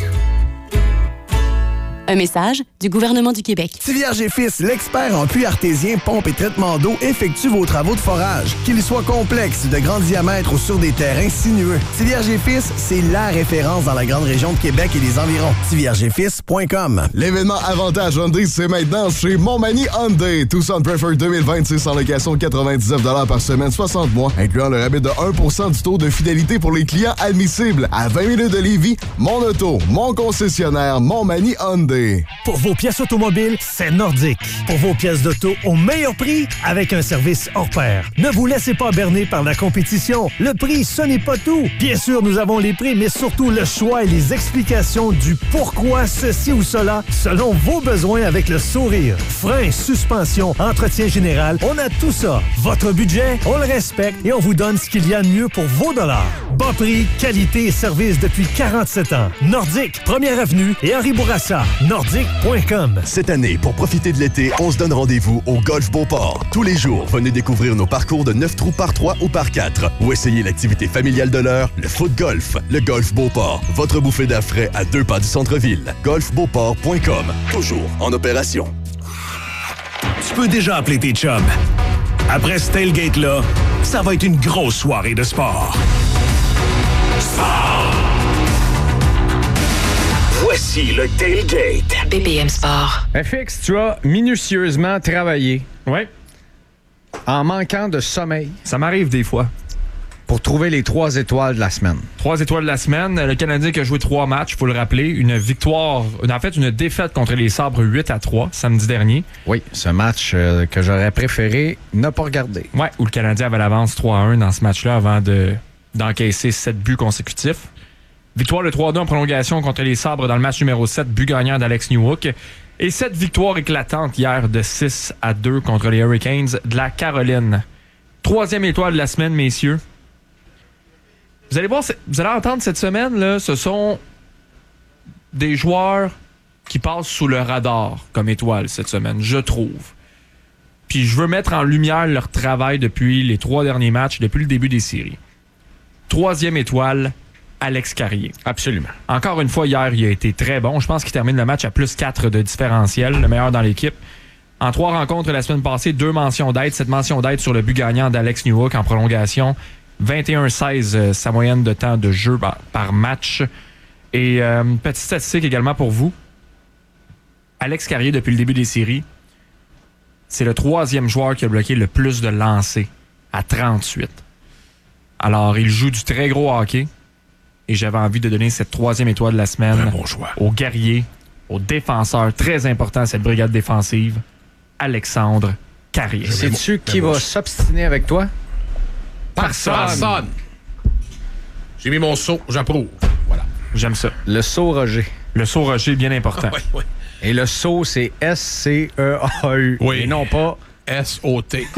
Un message du gouvernement du Québec. Tivierge et Fils, l'expert en puits artésien, pompe et traitement d'eau, effectue vos travaux de forage. Qu'ils soient complexes, de grand diamètre ou sur des terrains sinueux. Tivierge et Fils, c'est la référence dans la grande région de Québec et les environs. tivierge et fils point com. L'événement Avantage Hyundai, c'est maintenant chez Montmagny Hyundai. Tucson Prefer deux mille vingt-six en location quatre-vingt-dix-neuf dollars par semaine, soixante mois, incluant le rabais de un pour cent du taux de fidélité pour les clients admissibles. À vingt minutes de Lévis, mon auto, mon concessionnaire, Montmagny Hyundai. Pour vos pièces automobiles, c'est Nordique. Pour vos pièces d'auto au meilleur prix, avec un service hors pair. Ne vous laissez pas berner par la compétition. Le prix, ce n'est pas tout. Bien sûr, nous avons les prix, mais surtout le choix et les explications du pourquoi ceci ou cela, selon vos besoins avec le sourire. Frein, suspension, entretien général, on a tout ça. Votre budget, on le respecte et on vous donne ce qu'il y a de mieux pour vos dollars. Bas prix, qualité et service depuis quarante-sept ans. Nordique, première avenue et Henri Bourassa. nordique point com. Cette année, pour profiter de l'été, on se donne rendez-vous au Golf Beauport. Tous les jours, venez découvrir nos parcours de neuf trous par trois ou par quatre ou essayez l'activité familiale de l'heure, le foot golf. Le Golf Beauport, votre bouffée d'air frais à deux pas du centre-ville. golf beauport point com. Toujours en opération. Tu peux déjà appeler tes chums. Après ce tailgate-là, ça va être une grosse soirée de sport. Sport! Voici le tailgate. B P M Sport. F X, tu as minutieusement travaillé. Oui. En manquant de sommeil. Ça m'arrive des fois. Pour trouver les trois étoiles de la semaine. Trois étoiles de la semaine. Le Canadien qui a joué trois matchs, il faut le rappeler. Une victoire, en fait, une défaite contre les Sabres huit à trois samedi dernier. Oui, ce match euh, que j'aurais préféré ne pas regarder. Oui, où le Canadien avait l'avance trois à un dans ce match-là avant de, d'encaisser sept buts consécutifs. Victoire de trois deux en prolongation contre les Sabres dans le match numéro sept, but gagnant d'Alex Newhook. Et cette victoire éclatante hier de six à deux contre les Hurricanes de la Caroline. Troisième étoile de la semaine, messieurs. Vous allez voir, vous allez entendre cette semaine, là, ce sont des joueurs qui passent sous le radar comme étoile cette semaine, je trouve. Puis je veux mettre en lumière leur travail depuis les trois derniers matchs, depuis le début des séries. Troisième étoile, Alex Carrier. Absolument. Encore une fois, hier, il a été très bon. Je pense qu'il termine le match à plus quatre de différentiel, le meilleur dans l'équipe. En trois rencontres la semaine passée, deux mentions d'aide. Cette mention d'aide sur le but gagnant d'Alex Newhook en prolongation. vingt et un seize, euh, sa moyenne de temps de jeu par, par match. Et euh, petite statistique également pour vous. Alex Carrier, depuis le début des séries, c'est le troisième joueur qui a bloqué le plus de lancers, à trente-huit. Alors, il joue du très gros hockey. Et j'avais envie de donner cette troisième étoile de la semaine bon choix. au guerrier, au défenseur très important de cette brigade défensive, Alexandre Carrier. Sais-tu qui va s'obstiner avec toi? Personne. Personne. J'ai mis mon saut, j'approuve. Voilà. J'aime ça. Le saut Roger. Le saut Roger, bien important. Oui, oui. Et le saut, c'est S C E A U. Oui. Et non pas S O T.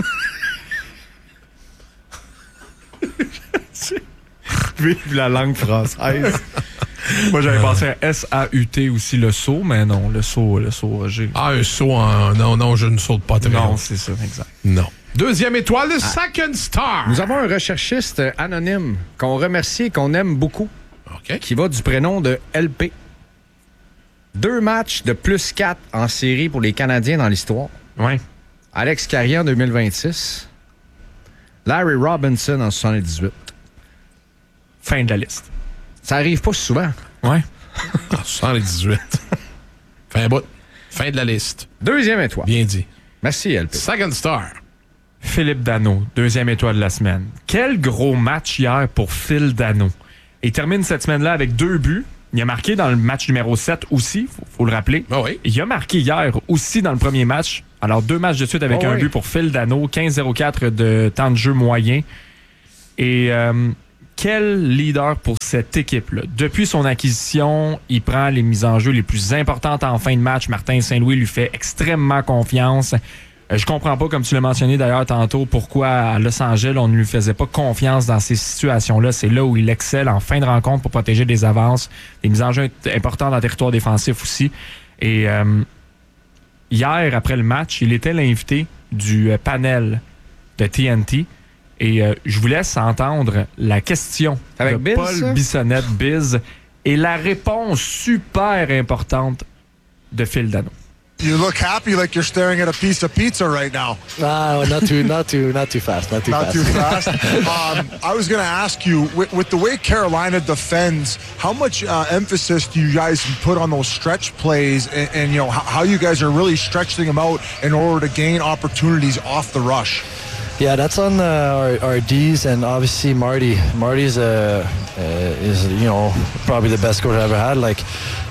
Vive la langue française. Moi, j'avais pensé à S A U T aussi, le saut, mais non, le saut, le saut Roger. Ah, un saut en... Non, non, je ne saute pas très Non, haut. c'est ça, exact. Non. Deuxième étoile, le Second Star. Nous avons un recherchiste anonyme qu'on remercie et qu'on aime beaucoup, OK. qui va du prénom de L P. Deux matchs de plus quatre en série pour les Canadiens dans l'histoire. Oui. Alex Carrier en deux mille vingt-six. Larry Robinson en soixante-dix-huit. Fin de la liste. Ça arrive pas souvent. Ouais. En soixante-dix-huit. Fin bout. Fin de la liste. Deuxième étoile. Bien dit. Merci, L P. Second star. Philippe Danault, deuxième étoile de la semaine. Quel gros match hier pour Phil Danault. Il termine cette semaine-là avec deux buts. Il a marqué dans le match numéro sept aussi, faut, faut le rappeler. Oh oui. Il a marqué hier aussi dans le premier match. Alors, deux matchs de suite avec oh un oui. but pour Phil Danault, quinze zéro quatre de temps de jeu moyen. Et euh, quel leader pour cette équipe-là. Depuis son acquisition, il prend les mises en jeu les plus importantes en fin de match. Martin Saint-Louis lui fait extrêmement confiance. Euh, je comprends pas, comme tu l'as mentionné d'ailleurs tantôt, pourquoi à Los Angeles, on ne lui faisait pas confiance dans ces situations-là. C'est là où il excelle en fin de rencontre pour protéger des avances, des mises en jeu importantes dans le territoire défensif aussi. Et euh, hier, après le match, il était l'invité du euh, panel de T N T. Et euh, je vous laisse entendre la question Avec de Biz, Paul ça? Bissonnette, Biz, et la réponse super importante de Phil Danault. You look happy, like you're staring at a piece of pizza right now. No, not too, not too, not too fast. Not too Not fast. too fast. um, I was going to ask you, with, with the way Carolina defends, how much uh, emphasis do you guys put on those stretch plays, and, and you know how, how you guys are really stretching them out in order to gain opportunities off the rush? Yeah, that's on uh, our, our D's and obviously Marty. Marty's uh, uh, is you know probably the best coach I ever had. Like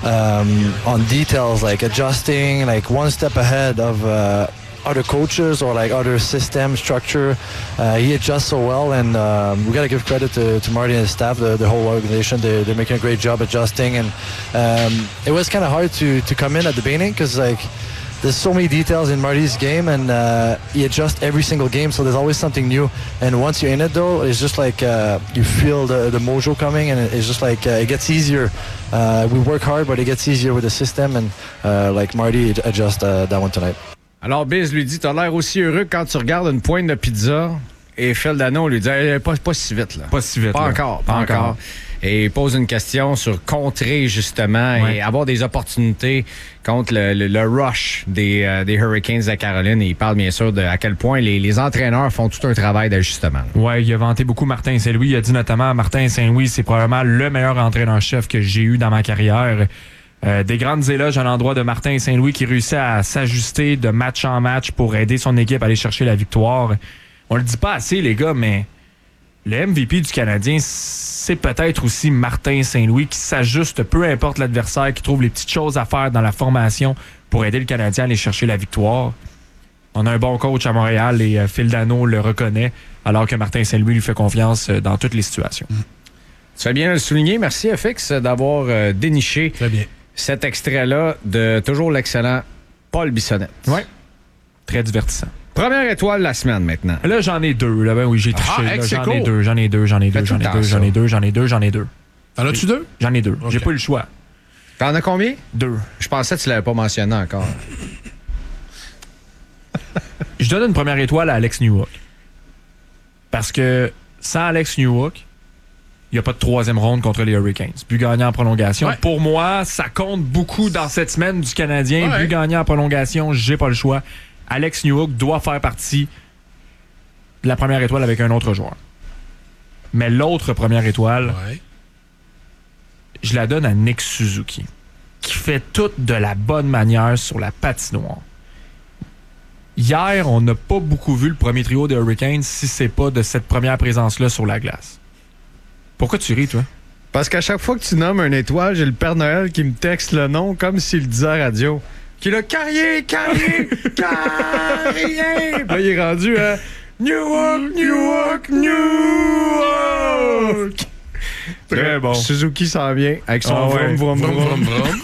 um, on details, like adjusting, like one step ahead of uh, other coaches or like other system structure. Uh, he adjusts so well, and um, we got to give credit to, to Marty and his staff, the, the whole organization. They're, they're making a great job adjusting, and um, it was kind of hard to to come in at the beginning because like. There's so many details in Marty's game, and uh, he adjusts every single game, so there's always something new. And once you're in it, though, it's just like uh, you feel the, the mojo coming, and it's just like uh, it gets easier. Uh, we work hard, but it gets easier with the system, and uh, like Marty adjusts uh, that one tonight. Alors, Biz lui dit, t'as l'air aussi heureux que quand tu regardes une pointe de pizza. Et Phil Danault lui dit, hey, pas, pas si vite, là. Pas si vite, Pas là. encore, pas, Pas encore. encore. Et il pose une question sur contrer, justement, Ouais. et avoir des opportunités contre le, le, le rush des, euh, des Hurricanes de Caroline. Et il parle, bien sûr, de à quel point les, les entraîneurs font tout un travail d'ajustement. Ouais, il a vanté beaucoup Martin Saint-Louis. Il a dit notamment, Martin Saint-Louis, c'est probablement le meilleur entraîneur-chef que j'ai eu dans ma carrière. Euh, des grandes éloges à l'endroit de Martin Saint-Louis qui réussit à s'ajuster de match en match pour aider son équipe à aller chercher la victoire. On le dit pas assez, les gars, mais le M V P du Canadien, c'est peut-être aussi Martin Saint-Louis qui s'ajuste, peu importe l'adversaire, qui trouve les petites choses à faire dans la formation pour aider le Canadien à aller chercher la victoire. On a un bon coach à Montréal et euh, Phil Danault le reconnaît, alors que Martin Saint-Louis lui fait confiance euh, dans toutes les situations. Tu fais bien de le souligner. Merci, F X, d'avoir euh, déniché Très bien. cet extrait-là de toujours l'excellent Paul Bissonnette. Ouais. Très divertissant. Première étoile de la semaine, maintenant. Là, j'en ai deux. Là, ben oui, j'ai triché. Ah, là. ex J'en aequo. ai deux, j'en ai deux, j'en ai deux, Fais j'en tout ai le deux, temps j'en ça. ai deux, j'en ai deux, j'en ai deux. T'en as-tu deux? J'en ai deux. Ok. J'ai pas eu le choix. T'en as combien? Deux. Je pensais que tu l'avais pas mentionné encore. Je donne une première étoile à Alex Newhook. Parce que sans Alex Newhook, il n'y a pas de troisième ronde contre les Hurricanes. But gagnant en prolongation. Ouais. Pour moi, ça compte beaucoup dans cette semaine du Canadien. Ouais. But gagnant en prolongation, j'ai pas le choix. Alex Newhook doit faire partie de la première étoile avec un autre joueur. Mais l'autre première étoile, Ouais. je la donne à Nick Suzuki, qui fait tout de la bonne manière sur la patinoire. Hier, on n'a pas beaucoup vu le premier trio des Hurricanes si c'est pas de cette première présence-là sur la glace. Pourquoi tu ris, toi? Parce qu'à chaque fois que tu nommes une étoile, j'ai le Père Noël qui me texte le nom comme s'il le disait à la radio. Qui est là, Carrier, Carrier, Carrier! Puis là, il est rendu à Newhook, Newhook, Newhook! Très bon. Suzuki s'en vient avec son Ah ouais. vroom, vroom, vroom. Vroom, vroom.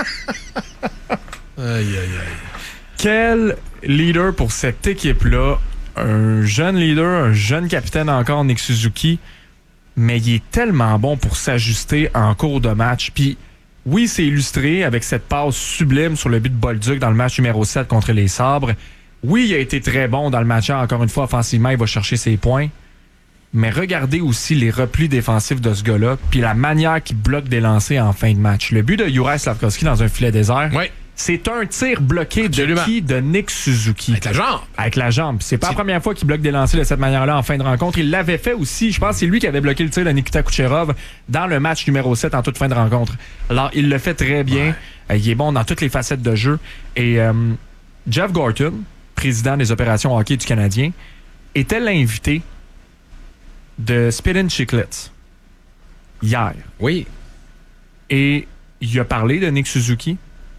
Aïe, aïe, aïe. Quel leader pour cette équipe-là? Un jeune leader, un jeune capitaine encore, Nick Suzuki, mais il est tellement bon pour s'ajuster en cours de match. Puis oui, c'est illustré avec cette passe sublime sur le but de Bolduc dans le match numéro sept contre les Sabres. Oui, il a été très bon dans le match. Encore une fois, offensivement, il va chercher ses points. Mais regardez aussi les replis défensifs de ce gars-là, puis la manière qu'il bloque des lancers en fin de match. Le but de Juraj Slafkovský dans un filet désert, Ouais. c'est un tir bloqué Absolument. de qui? De Nick Suzuki. Avec la jambe. Avec la jambe. C'est pas C'est- la première fois qu'il bloque des lancers de cette manière-là en fin de rencontre. Il l'avait fait aussi. Je pense que c'est lui qui avait bloqué le tir de Nikita Kucherov dans le match numéro sept en toute fin de rencontre. Alors, il le fait très bien. Ouais. Euh, il est bon dans toutes les facettes de jeu. Et euh, Jeff Gorton, président des opérations hockey du Canadien, était l'invité de Spittin' Chiclets hier. Oui. Et il a parlé de Nick Suzuki.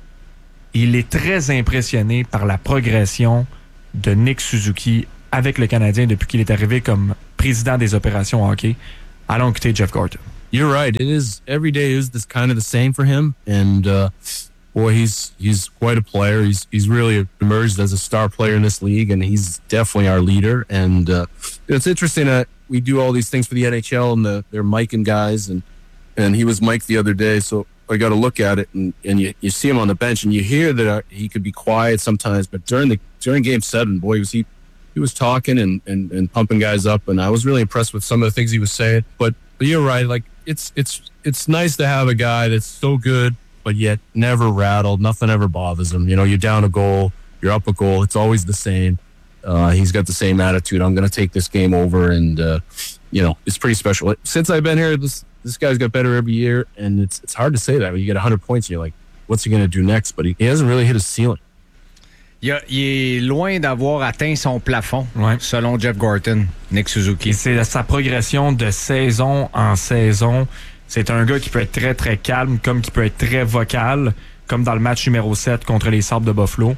Il est très impressionné par la progression de Nick Suzuki avec le Canadien depuis qu'il est arrivé comme président des opérations hockey. Allons écouter Jeff Gorton. You're right. It is every day is this kind of the same for him, and uh, boy, he's he's quite a player. He's he's really emerged as a star player in this league, and he's definitely our leader. And uh, it's interesting that we do all these things for the N H L and the, they're micing guys, and and he was mic'd the other day, so I got to look at it, and, and you you see him on the bench, and you hear that uh, he could be quiet sometimes, but during the during Game Seven, boy, was he. He was talking and, and, and pumping guys up, and I was really impressed with some of the things he was saying. But, but you're right, like it's it's it's nice to have a guy that's so good, but yet never rattled. Nothing ever bothers him. You know, you're down a goal, you're up a goal. It's always the same. Uh, he's got the same attitude. I'm going to take this game over, and uh, you know, it's pretty special. Since I've been here, this this guy's got better every year, and it's it's hard to say that when you get one hundred points, and you're like, what's he going to do next? But he, he hasn't really hit his ceiling. Il, a, il est loin d'avoir atteint son plafond, ouais. selon Jeff Gorton, Nick Suzuki. Et c'est sa progression de saison en saison. C'est un gars qui peut être très, très calme, comme qui peut être très vocal, comme dans le match numéro sept contre les Sabres de Buffalo.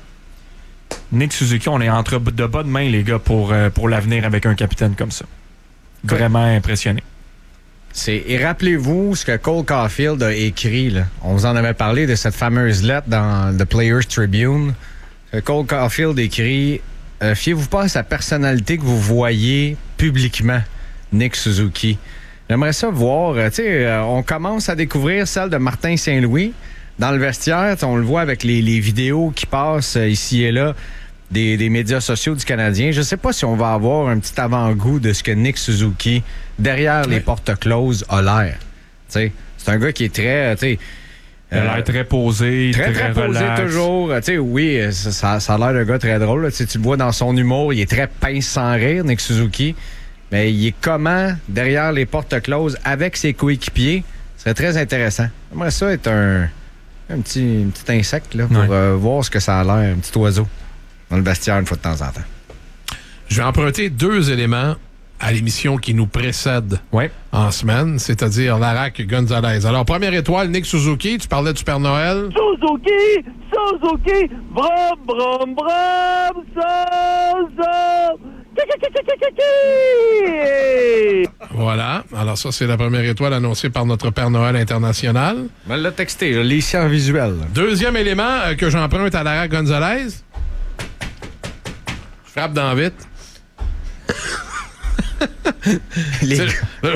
Nick Suzuki, on est entre de bonnes mains, les gars, pour, pour l'avenir avec un capitaine comme ça. Vraiment impressionné. C'est, et rappelez-vous ce que Cole Caulfield a écrit. Là. On vous en avait parlé de cette fameuse lettre dans The Players Tribune. Cole Caulfield écrit euh, « Fiez-vous pas à sa personnalité que vous voyez publiquement, Nick Suzuki. » J'aimerais ça voir, euh, tu sais, euh, on commence à découvrir celle de Martin Saint-Louis. Dans le vestiaire, on le voit avec les, les vidéos qui passent euh, ici et là des, des médias sociaux du Canadien. Je sais pas si on va avoir un petit avant-goût de ce que Nick Suzuki, derrière les portes closes, a l'air. Tu sais, c'est un gars qui est très, tu sais, il a l'air très posé, très, très, très posé toujours. Tu sais, oui, ça, ça a l'air d'un gars très drôle. Tu le vois dans son humour, il est très pince sans rire, Nick Suzuki. Mais il est comment derrière les portes closes avec ses coéquipiers. Ce serait très intéressant. J'aimerais ça être un, un, petit, un petit insecte là, pour ouais. euh, voir ce que ça a l'air, un petit oiseau dans le vestiaire une fois de temps en temps. Je vais emprunter deux éléments à l'émission qui nous précède ouais. en semaine, c'est-à-dire Larac Gonzalez. Alors, première étoile, Nick Suzuki. Tu parlais du Père Noël. Suzuki! Suzuki! Brum, brum, brum! Suzuki! Voilà. Alors, ça, c'est la première étoile annoncée par notre Père Noël international. Ben, le texté, je l'ai ici en visuel. Deuxième élément euh, que j'emprunte à Larac Gonzalez. Je frappe dans vite. Les gars.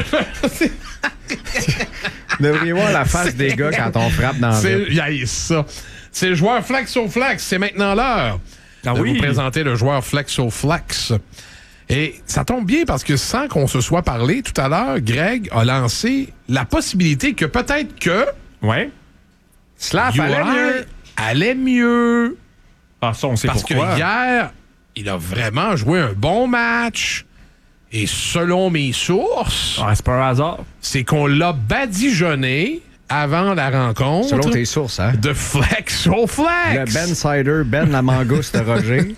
Vous devriez voir la face des gars quand on frappe dans le. Il y a ça. C'est le joueur Flexo Flex. C'est maintenant l'heure ah de oui. vous présenter le joueur Flexo Flex. Et ça tombe bien parce que sans qu'on se soit parlé tout à l'heure, Greg a lancé la possibilité que peut-être que. Ouais. Slav allait mieux. Allait mieux. Ah, ça, on sait parce pourquoi. que hier, il a vraiment joué un bon match. Et selon mes sources, ah, c'est pas un hasard. C'est qu'on l'a badigeonné avant la rencontre. Selon tes sources, hein? De Flexo Flex. Le Ben Cider, Ben la mangouste Roger.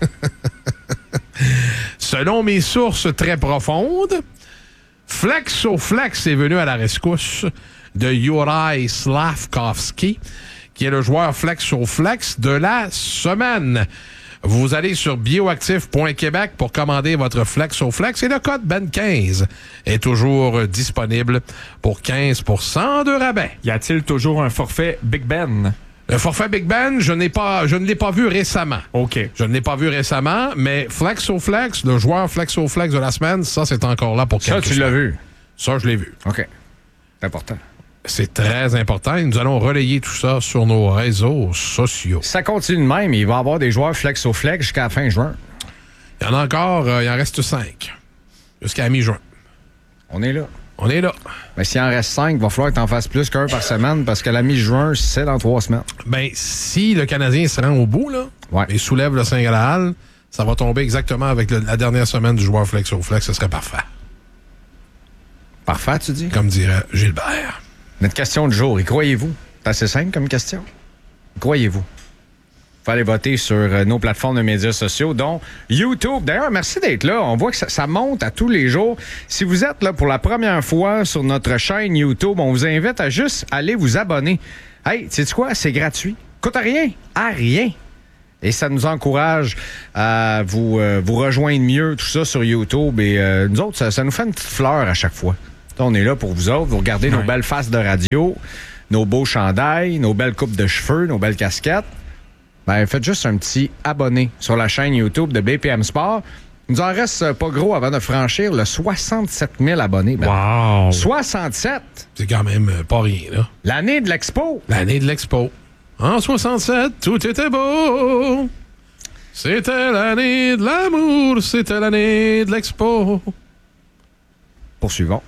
Selon mes sources très profondes, Flexo Flex est venu à la rescousse de Juraj Slafkovský, qui est le joueur Flexo Flex de la semaine. Vous allez sur bioactif point québec pour commander votre Flexo Flex et le code B E N quinze est toujours disponible pour quinze pour cent de rabais. Y a-t-il toujours un forfait Big Ben? Le forfait Big Ben, je n'ai pas, je ne l'ai pas vu récemment. OK. Je ne l'ai pas vu récemment, mais Flexo Flex, le joueur Flexo Flex de la semaine, ça, c'est encore là pour quelques Ça, tu semaines. l'as vu? Ça, je l'ai vu. OK. C'est important. C'est très important et nous allons relayer tout ça sur nos réseaux sociaux. Ça continue de même. Il va y avoir des joueurs Flexo Flex jusqu'à la fin juin. Il y en a encore, euh, il en reste cinq. Jusqu'à la mi-juin. On est là. On est là. Mais s'il en reste cinq, il va falloir que tu en fasses plus qu'un par semaine parce que la mi-juin, c'est dans trois semaines. Ben, si le Canadien se rend au bout, là, ouais. et soulève le cinq à la halle, ça va tomber exactement avec le, la dernière semaine du joueur Flexo Flex. Ce serait parfait. Parfait, tu dis? Comme dirait Gilbert. Notre question du jour, y croyez-vous? C'est assez simple comme question. Y croyez-vous? pouvez aller voter sur euh, nos plateformes de médias sociaux, dont YouTube. D'ailleurs, merci d'être là. On voit que ça, ça monte à tous les jours. Si vous êtes là pour la première fois sur notre chaîne YouTube, on vous invite à juste aller vous abonner. Hey, sais-tu quoi? C'est gratuit. Coûte à rien. À rien. Et ça nous encourage à vous, euh, vous rejoindre mieux, tout ça, sur YouTube. Et euh, nous autres, ça, ça nous fait une petite fleur à chaque fois. On est là pour vous autres. Vous regardez ouais. nos belles faces de radio, nos beaux chandails, nos belles coupes de cheveux, nos belles casquettes. Ben, faites juste un petit abonné sur la chaîne YouTube de B P M Sport. Il nous en reste pas gros avant de franchir le soixante-sept mille abonnés. Ben, wow! soixante-sept! C'est quand même pas rien, là. L'année de l'Expo! L'année de l'Expo. En soixante-sept, tout était beau. C'était l'année de l'amour, c'était l'année de l'Expo. Poursuivons.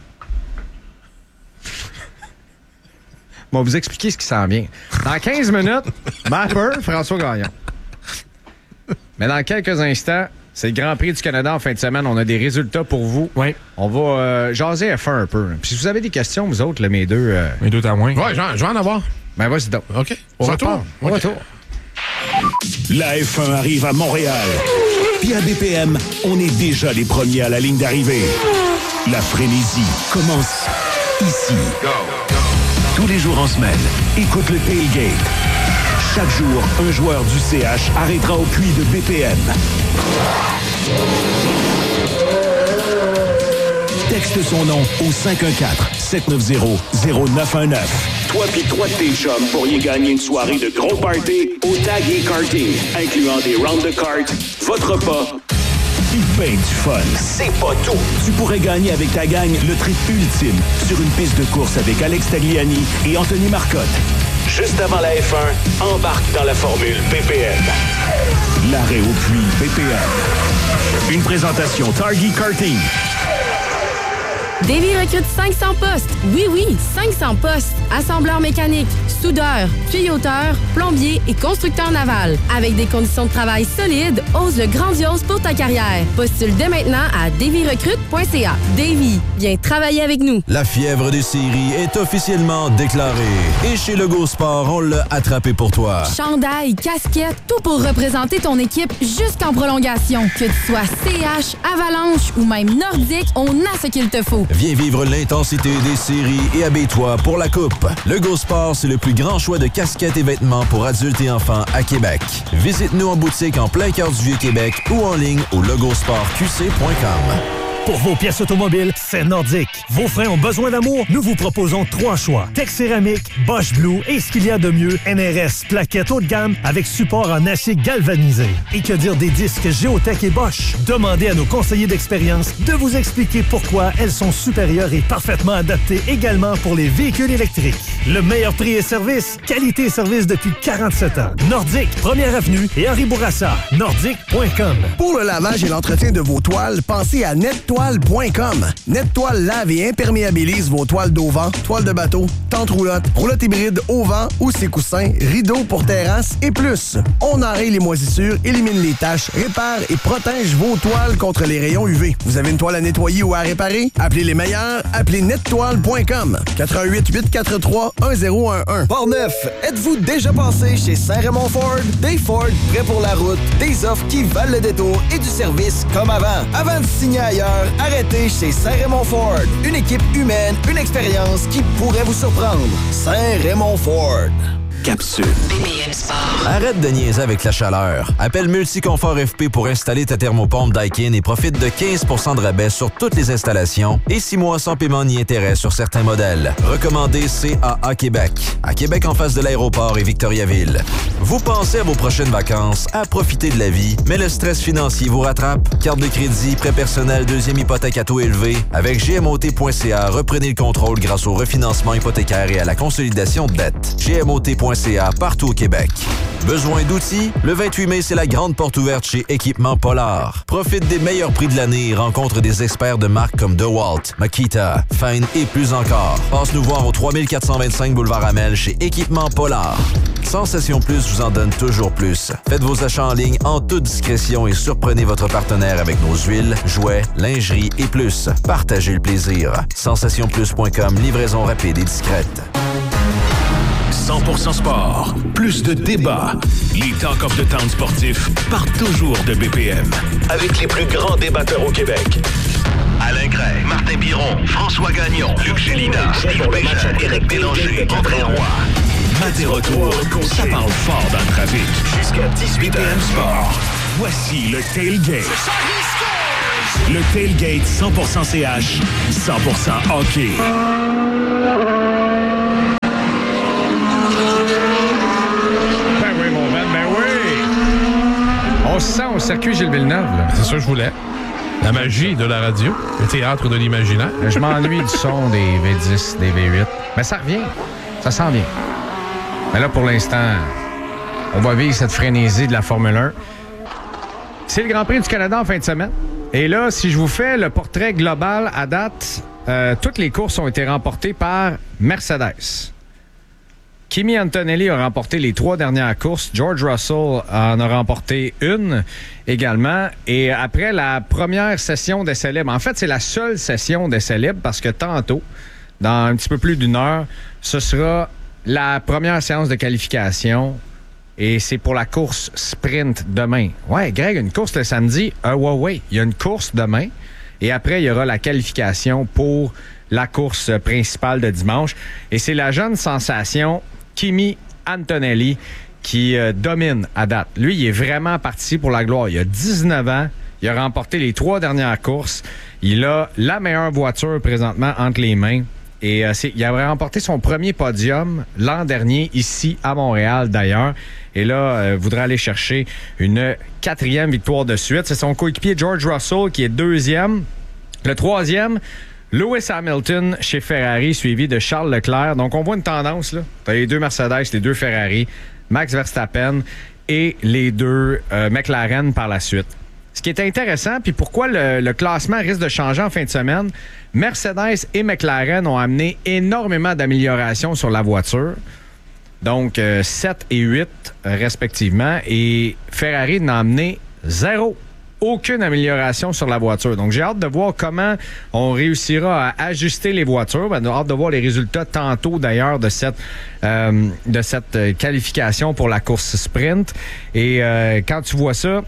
On va vous expliquer ce qui s'en vient. Dans quinze minutes, Mapper, François Gagnon. Mais dans quelques instants, c'est le Grand Prix du Canada en fin de semaine. On a des résultats pour vous. Oui. On va euh, jaser F un un peu. Puis si vous avez des questions, vous autres, là, mes deux... Euh... Mes deux témoins. Ouais, je vais en avoir. Ben vas-y donc. OK. Au retour. Au okay. retour. La F un arrive à Montréal. Puis à B P M, on est déjà les premiers à la ligne d'arrivée. La frénésie commence ici. Go. Tous les jours en semaine, écoute le Tailgate. Chaque jour, un joueur du C H arrêtera au puits de B P M. Texte son nom au cinq un quatre, sept neuf zéro, zéro neuf un neuf. Toi pis trois de tes chums pourriez gagner une soirée de gros party au Tag et Karting, incluant des rounds de cartes, votre repas, pis ben du fun. C'est pas tout. Tu pourrais gagner avec ta gang le trip ultime sur une piste de course avec Alex Tagliani et Anthony Marcotte. Juste avant la F un, embarque dans la formule B P M. L'arrêt au puits B P M. Une présentation Target Karting. Davy recrute cinq cents postes. Oui, oui, cinq cents postes. Assembleur mécanique, soudeur, tuyauteur, plombier et constructeur naval. Avec des conditions de travail solides, ose le grandiose pour ta carrière. Postule dès maintenant à davy recrute point c a. Davy, viens travailler avec nous. La fièvre des séries est officiellement déclarée. Et chez Lego Sport, on l'a attrapé pour toi. Chandail, casquette, tout pour représenter ton équipe jusqu'en prolongation. Que tu sois C H, Avalanche ou même Nordique, on a ce qu'il te faut. Viens vivre l'intensité des séries et habille-toi pour la coupe. Lego Sport, c'est le plus grand choix de casquettes et vêtements pour adultes et enfants à Québec. Visite-nous en boutique en plein cœur du Vieux-Québec ou en ligne au logosport q c point com. Pour vos pièces automobiles, c'est Nordique. Vos freins ont besoin d'amour? Nous vous proposons trois choix. Tex Céramique, Bosch Blue et ce qu'il y a de mieux, N R S, plaquettes haut de gamme avec support en acier galvanisé. Et que dire des disques Géotech et Bosch? Demandez à nos conseillers d'expérience de vous expliquer pourquoi elles sont supérieures et parfaitement adaptées également pour les véhicules électriques. Le meilleur prix et service, qualité et service depuis quarante-sept ans. Nordique, première avenue et Henri Bourassa. Nordique point com. Pour le lavage et l'entretien de vos toiles, pensez à Nettoile point com. Nettoile lave et imperméabilise vos toiles d'auvent, toiles de bateau, tentes roulottes, roulottes hybrides au vent ou ses coussins, rideaux pour terrasse et plus. On enraye les moisissures, élimine les taches, répare et protège vos toiles contre les rayons U V. Vous avez une toile à nettoyer ou à réparer? Appelez les meilleurs, appelez nettoile point com. quatre un huit, huit quatre trois, un zéro un un. Port-Neuf, êtes-vous déjà passé chez Saint-Raymond Ford? Des Ford prêts pour la route, des offres qui valent le détour et du service comme avant. Avant de signer ailleurs, arrêtez chez Saint-Raymond Ford. Une équipe humaine, une expérience qui pourrait vous surprendre. Saint-Raymond Ford. Capsule. B P M Sport. Arrête de niaiser avec la chaleur. Appelle Multiconfort F P pour installer ta thermopompe Daikin et profite de quinze pour cent de rabais sur toutes les installations et six mois sans paiement ni intérêt sur certains modèles. Recommandé C A A Québec. À Québec, en face de l'aéroport et Victoriaville. Vous pensez à vos prochaines vacances, à profiter de la vie, mais le stress financier vous rattrape? Carte de crédit, prêt personnel, deuxième hypothèque à taux élevé. Avec G M O T point C A, reprenez le contrôle grâce au refinancement hypothécaire et à la consolidation de dettes. G M O T point C A partout au Québec. Besoin d'outils? Le vingt-huit mai, c'est la grande porte ouverte chez Équipement Polar. Profite des meilleurs prix de l'année et rencontre des experts de marques comme DeWalt, Makita, Fine et plus encore. Passe nous voir au trois mille quatre cent vingt-cinq boulevard Amel chez Équipement Polar. Sensation Plus vous en donne toujours plus. Faites vos achats en ligne en toute discrétion et surprenez votre partenaire avec nos huiles, jouets, lingerie et plus. Partagez le plaisir. sensation plus point com, livraison rapide et discrète. cent pour cent sport. Plus de débats. Les Talk of the Town sportifs partent toujours de B P M. Avec les plus grands débatteurs au Québec. Alain Gray, Martin Biron, François Gagnon, Luc Gélina, Steve Bégin, Éric Bélanger, André Roy. Maté retour, ça parle fort dans le trafic. Jusqu'à dix-huit heures Sport. Voici le Tailgate. Le Tailgate cent pour cent C H, cent pour cent hockey. Ben oui, mon man, ben oui! On se sent au circuit Gilles Villeneuve, là. C'est ça que je voulais. La magie de la radio, le théâtre de l'imaginaire. Je m'ennuie du son des V dix, des V huit. Mais ça revient. Ça s'en vient. Mais là, pour l'instant, on va vivre cette frénésie de la Formule un. C'est le Grand Prix du Canada en fin de semaine. Et là, si je vous fais le portrait global à date, euh, toutes les courses ont été remportées par Mercedes. Kimi Antonelli a remporté les trois dernières courses. George Russell en a remporté une également. Et après la première session d'essai libre, en fait, c'est la seule session d'essai libre parce que tantôt, dans un petit peu plus d'une heure, ce sera la première séance de qualification. Et c'est pour la course sprint demain. Ouais, Greg, une course le samedi. Euh, ouais, ouais, il y a une course demain. Et après, il y aura la qualification pour la course principale de dimanche. Et c'est la jeune sensation Kimi Antonelli qui euh, domine à date. Lui, il est vraiment parti pour la gloire. Il a dix-neuf ans. Il a remporté les trois dernières courses. Il a la meilleure voiture présentement entre les mains. Et euh, c'est, il avait remporté son premier podium l'an dernier ici à Montréal d'ailleurs. Et là, euh, voudrait aller chercher une quatrième victoire de suite. C'est son coéquipier George Russell qui est deuxième. Le troisième, Lewis Hamilton chez Ferrari, suivi de Charles Leclerc. Donc, on voit une tendance, là. T'as les deux Mercedes, les deux Ferrari, Max Verstappen et les deux euh, McLaren par la suite. Ce qui est intéressant, puis pourquoi le, le classement risque de changer en fin de semaine, Mercedes et McLaren ont amené énormément d'améliorations sur la voiture. Donc, euh, sept et huit euh, respectivement. Et Ferrari n'a amené zéro. Aucune amélioration sur la voiture. Donc, j'ai hâte de voir comment on réussira à ajuster les voitures. Ben, j'ai hâte de voir les résultats tantôt, d'ailleurs, de cette, euh, de cette euh, qualification pour la course sprint. Et euh, quand tu vois ça,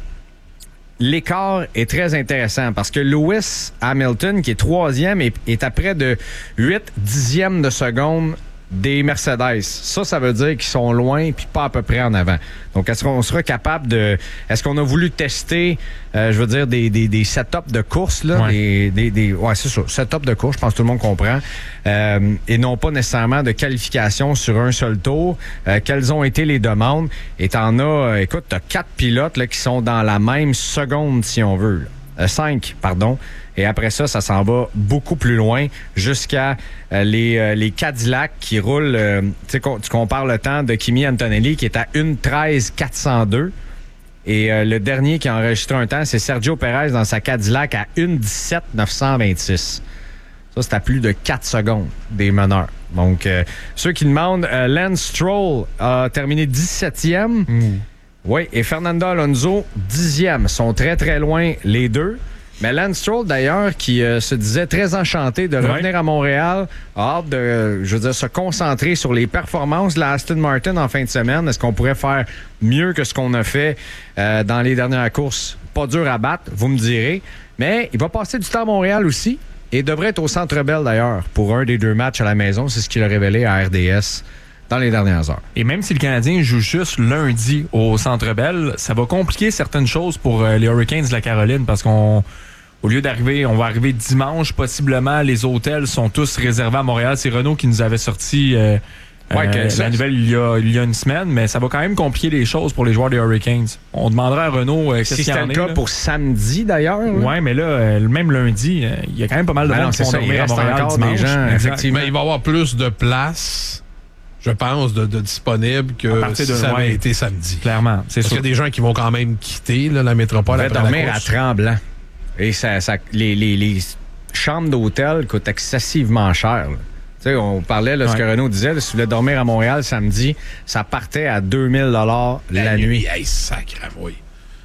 l'écart est très intéressant parce que Lewis Hamilton, qui est troisième, est, est à près de huit dixièmes de seconde des Mercedes. Ça, ça veut dire qu'ils sont loin puis pas à peu près en avant. Donc, est-ce qu'on sera capable de... Est-ce qu'on a voulu tester, euh, je veux dire, des, des, des setups de course, là? Ouais. Des, des, des, ouais, c'est ça. Setup de course, je pense que tout le monde comprend. Euh, et non pas nécessairement de qualification sur un seul tour. Euh, quelles ont été les demandes? Et t'en as... Euh, écoute, t'as quatre pilotes là, qui sont dans la même seconde, si on veut. Euh, cinq, pardon. Et après ça, ça s'en va beaucoup plus loin jusqu'à euh, les, euh, les Cadillacs qui roulent. Euh, tu sais, tu compares le temps de Kimi Antonelli qui est à une treize quatre cent deux. Et euh, le dernier qui a enregistré un temps, c'est Sergio Perez dans sa Cadillac à une dix-sept neuf cent vingt-six. Ça, c'est à plus de quatre secondes des meneurs. Donc, euh, ceux qui demandent, euh, Lance Stroll a terminé dix-septième. Mm. Oui, et Fernando Alonso, dixième. Sont très, très loin les deux. Mais Lance Stroll, d'ailleurs, qui euh, se disait très enchanté de revenir ouais. à Montréal, a hâte de, euh, je veux dire, se concentrer sur les performances de la Aston Martin en fin de semaine. Est-ce qu'on pourrait faire mieux que ce qu'on a fait euh, dans les dernières courses? Pas dur à battre, vous me direz. Mais il va passer du temps à Montréal aussi et devrait être au Centre Bell, d'ailleurs, pour un des deux matchs à la maison. C'est ce qu'il a révélé à R D S dans les dernières heures. Et même si le Canadien joue juste lundi au Centre Bell, ça va compliquer certaines choses pour euh, les Hurricanes de la Caroline parce qu'on... Au lieu d'arriver, on va arriver dimanche, possiblement, les hôtels sont tous réservés à Montréal. C'est Renault qui nous avait sorti euh, ouais, euh, la nouvelle il y, a, il y a une semaine, mais ça va quand même compliquer les choses pour les joueurs des Hurricanes. On demandera à Renault euh, qu'est-ce si qu'il y en est. C'est le cas là. Pour samedi, d'ailleurs. Oui, mais là, euh, même lundi, euh, il y a quand même pas mal de ben monde qui vont dormir à Montréal dimanche. Gens, effectivement. Mais il va y avoir plus de place, je pense, de, de disponible que si ça avait ouais, été samedi. Clairement, c'est Parce sûr. qu'il y a des gens qui vont quand même quitter là, la métropole après après dormir la course. à Tremblant. Et ça, ça, les, les, les chambres d'hôtel coûtent excessivement cher. Tu sais, on parlait, là, ouais. ce que Renaud disait, là, si tu voulais dormir à Montréal samedi, ça partait à deux mille dollars la, la nuit. nuit. Hey, sacré, oui.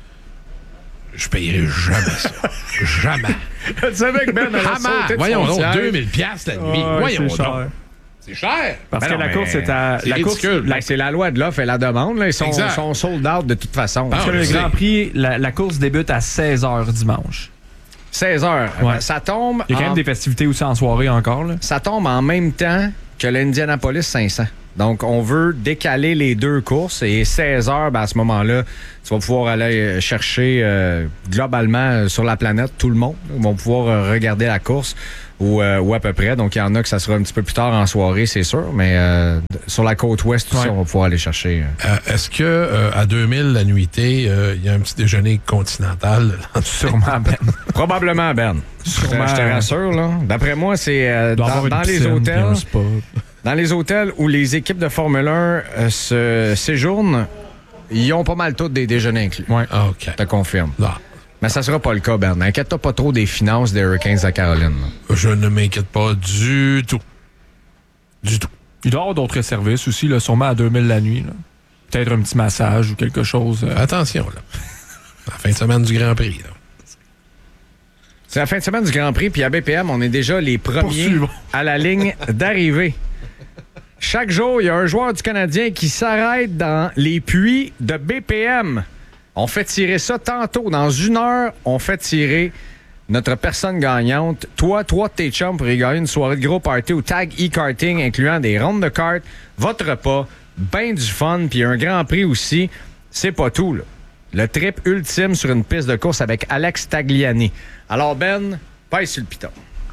Je payerai jamais ça. Jamais. Tu savais que Ben Voyons donc, deux mille dollars la nuit. Ouais, Voyons donc. C'est cher. Parce Ben que non, la mais course est à. c'est La course, ridicule. Ben, c'est la loi de l'offre et la demande. Là. Ils sont, Exact. sont sold out de toute façon. parce Ah, que le je Grand sais. Prix, la, la course débute à seize heures dimanche. seize heures. Ouais. Ben, ça tombe. Il y a quand en- même des festivités aussi en soirée encore. Là. Ça tombe en même temps que l'Indianapolis cinq cents. Donc, on veut décaler les deux courses et seize heures, ben, à ce moment-là, tu vas pouvoir aller chercher euh, globalement euh, sur la planète tout le monde. Ils vont pouvoir euh, regarder la course ou, euh, ou à peu près. Donc, il y en a que ça sera un petit peu plus tard en soirée, c'est sûr. Mais euh, sur la côte ouest, tout Ouais. ça, on va pouvoir aller chercher. euh. Euh, Est-ce que euh, à deux mille la nuitée, euh, il y a un petit déjeuner continental? Sûrement, Ben. Probablement, Ben. Sûrement. Je te rassure, là. D'après moi, c'est euh, Il doit dans, avoir une dans les piscine, puis hôtels. un spa. Dans les hôtels où les équipes de Formule un euh, se séjournent, ils ont pas mal tous des déjeuners inclus. Ouais. Ah, OK. Je te confirme. Non. Mais ça sera pas le cas, Ben. Inquiète-toi pas trop des finances des Hurricanes de Caroline. là. Je ne m'inquiète pas du tout. Du tout. Il doit y avoir d'autres services aussi, là, sûrement à deux mille la nuit. là. Peut-être un petit massage ou quelque chose. euh. Attention, là. La fin de semaine du Grand Prix, là. C'est la fin de semaine du Grand Prix, puis à B P M, on est déjà les premiers Poursuivons. à la ligne d'arrivée. Chaque jour, il y a un joueur du Canadien qui s'arrête dans les puits de B P M. On fait tirer ça tantôt. Dans une heure, on fait tirer notre personne gagnante. Toi, toi de tes chums pour y gagner une soirée de gros party au Tag e-karting, incluant des rondes de cartes, votre repas, ben du fun, puis un Grand Prix aussi. C'est pas tout, là. Le trip ultime sur une piste de course avec Alex Tagliani. Alors, Ben, paye sur le piton.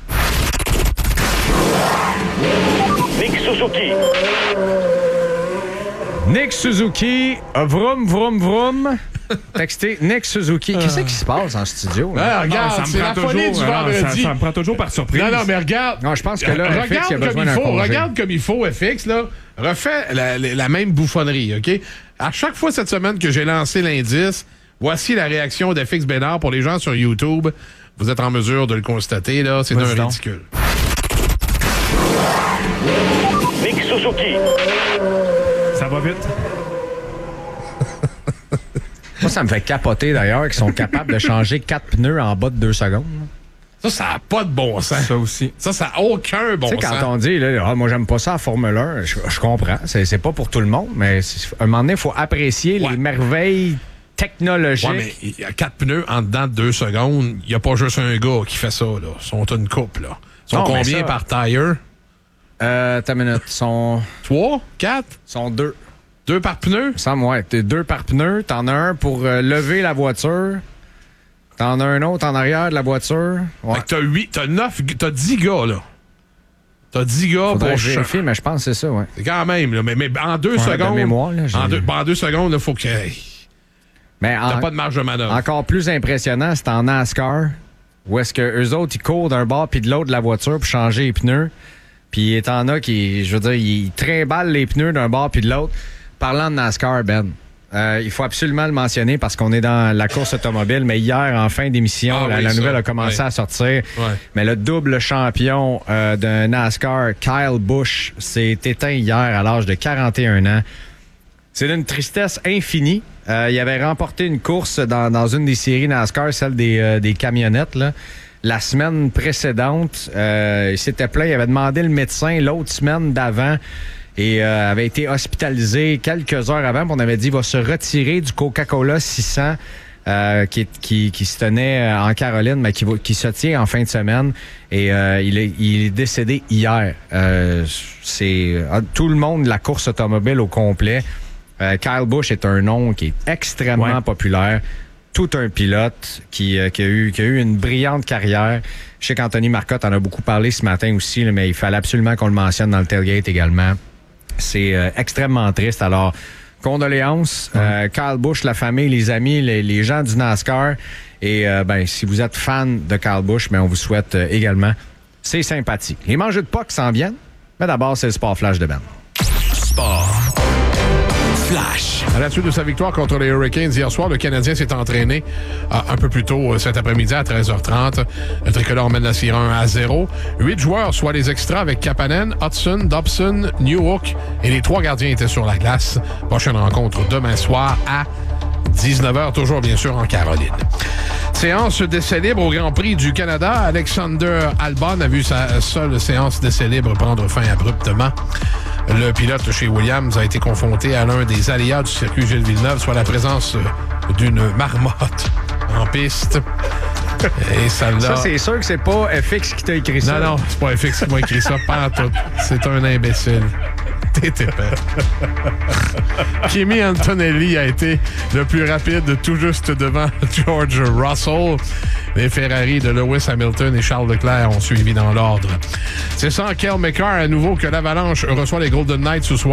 Nick Suzuki. Nick Suzuki, vroom, vroom, vroom. Textez Nick Suzuki. Qu'est-ce qui se passe en studio? là? Ah, regarde, Ah, ça me c'est prend la folie toujours, du ah, vendredi. Ça, ça me prend toujours par surprise. Non, non, mais regarde. Non, je pense que là, F X, il a regarde besoin comme il d'un faut. congé. Regarde comme il faut, F X, là. Refais la, la- la même bouffonnerie, OK? À chaque fois cette semaine que j'ai lancé l'indice, voici la réaction d'F X Bénard pour les gens sur YouTube. Vous êtes en mesure de le constater, là. C'est Vas-y un donc. ridicule. Nick Suzuki. Ça va vite. Moi, ça me fait capoter d'ailleurs qu'ils sont capables de changer quatre pneus en bas de deux secondes. Ça, ça n'a pas de bon sens. Ça aussi. Ça, ça n'a aucun bon Tu sais, sens. quand on dit, là, ah, moi, j'aime pas ça à Formule un, je, je comprends. C'est, c'est pas pour tout le monde, mais c'est- à un moment donné, il faut apprécier Ouais. les merveilles technologiques. Ouais, mais il y a quatre pneus en dedans de deux secondes. Il n'y a pas juste un gars qui fait ça, là. Ils sont une couple, là. Ils sont Non, mais combien ça- par tire? Euh, t'as une minute. Ils sont, Trois? Quatre? sont deux. Deux par pneu? Il me semble, ouais. T'es deux par pneu. T'en as un pour euh, lever la voiture. T'en as un autre en arrière de la voiture. Ouais. Fait que t'as huit, t'as neuf, t'as dix gars, là. T'as dix gars Faudrait pour vérifier, mais je pense que c'est ça, ouais. C'est quand même, là. Mais, mais en deux Ouais, de secondes. mémoire, là, j'ai- en, deux, en deux secondes, il faut que. Hey, Mais t'as en- pas de marge de manœuvre. encore plus impressionnant, c'est en NASCAR, où est-ce que eux autres, ils courent d'un bord puis de l'autre de la voiture pour changer les pneus. Puis il en a qui, je veux dire, ils trimballent les pneus d'un bord puis de l'autre. Parlant de NASCAR, Ben, euh, il faut absolument le mentionner parce qu'on est dans la course automobile, mais hier, en fin d'émission, Ah la, oui, la ça, nouvelle a commencé ouais. à sortir. Ouais. Mais le double champion euh, de NASCAR, Kyle Busch, s'est éteint hier à l'âge de quarante et un ans. C'est d'une tristesse infinie. Euh, il avait remporté une course dans, dans une des séries NASCAR, celle des, euh, des camionnettes, là. La semaine précédente, euh, il s'était plaint, il avait demandé le médecin l'autre semaine d'avant et euh, avait été hospitalisé quelques heures avant. Puis on avait dit qu'il va se retirer du Coca-Cola six cents euh, qui, qui, qui se tenait en Caroline, mais qui, va- qui se tient en fin de semaine. Et euh, il, est, il est décédé hier. Euh, c'est euh, tout le monde de la course automobile au complet. Euh, Kyle Busch est un nom qui est extrêmement Ouais. populaire. Tout un pilote qui, euh, qui, a eu, qui a eu une brillante carrière. Je sais qu'Anthony Marcotte en a beaucoup parlé ce matin aussi, là, mais il fallait absolument qu'on le mentionne dans le tailgate également. C'est euh, extrêmement triste. Alors, condoléances. Euh, Kyle Busch, la famille, les amis, les, les gens du NASCAR. Et euh, ben, si vous êtes fan de Kyle Busch, ben, on vous souhaite euh, également ses sympathies. Les mangeux de Pâques s'en viennent, mais d'abord, c'est le Sport Flash de Ben. Sport. Flash. À la suite de sa victoire contre les Hurricanes hier soir, le Canadien s'est entraîné euh, un peu plus tôt euh, cet après-midi à treize heures trente. Le tricolore mène la série un à zéro. Huit joueurs, soit les extras avec Kapanen, Hudson, Dobson, Newhook et les trois gardiens étaient sur la glace. Prochaine rencontre demain soir à dix-neuf heures, toujours bien sûr en Caroline. Séance d'essai libre au Grand Prix du Canada. Alexander Albon a vu sa seule séance d'essai libre prendre fin abruptement. Le pilote chez Williams a été confronté à l'un des aléas du circuit Gilles Villeneuve, soit la présence d'une marmotte en piste. Et ça, l'a... ça, c'est sûr que c'est pas F X qui t'a écrit ça. Non, non, c'est pas F X qui m'a écrit ça, pas en tout. C'est un imbécile. T'es épais. Kimi Antonelli a été le plus rapide, tout juste devant George Russell. Les Ferrari de Lewis Hamilton et Charles Leclerc ont suivi dans l'ordre. C'est sans Cale Makar à nouveau que l'Avalanche reçoit les Golden Knights ce soir.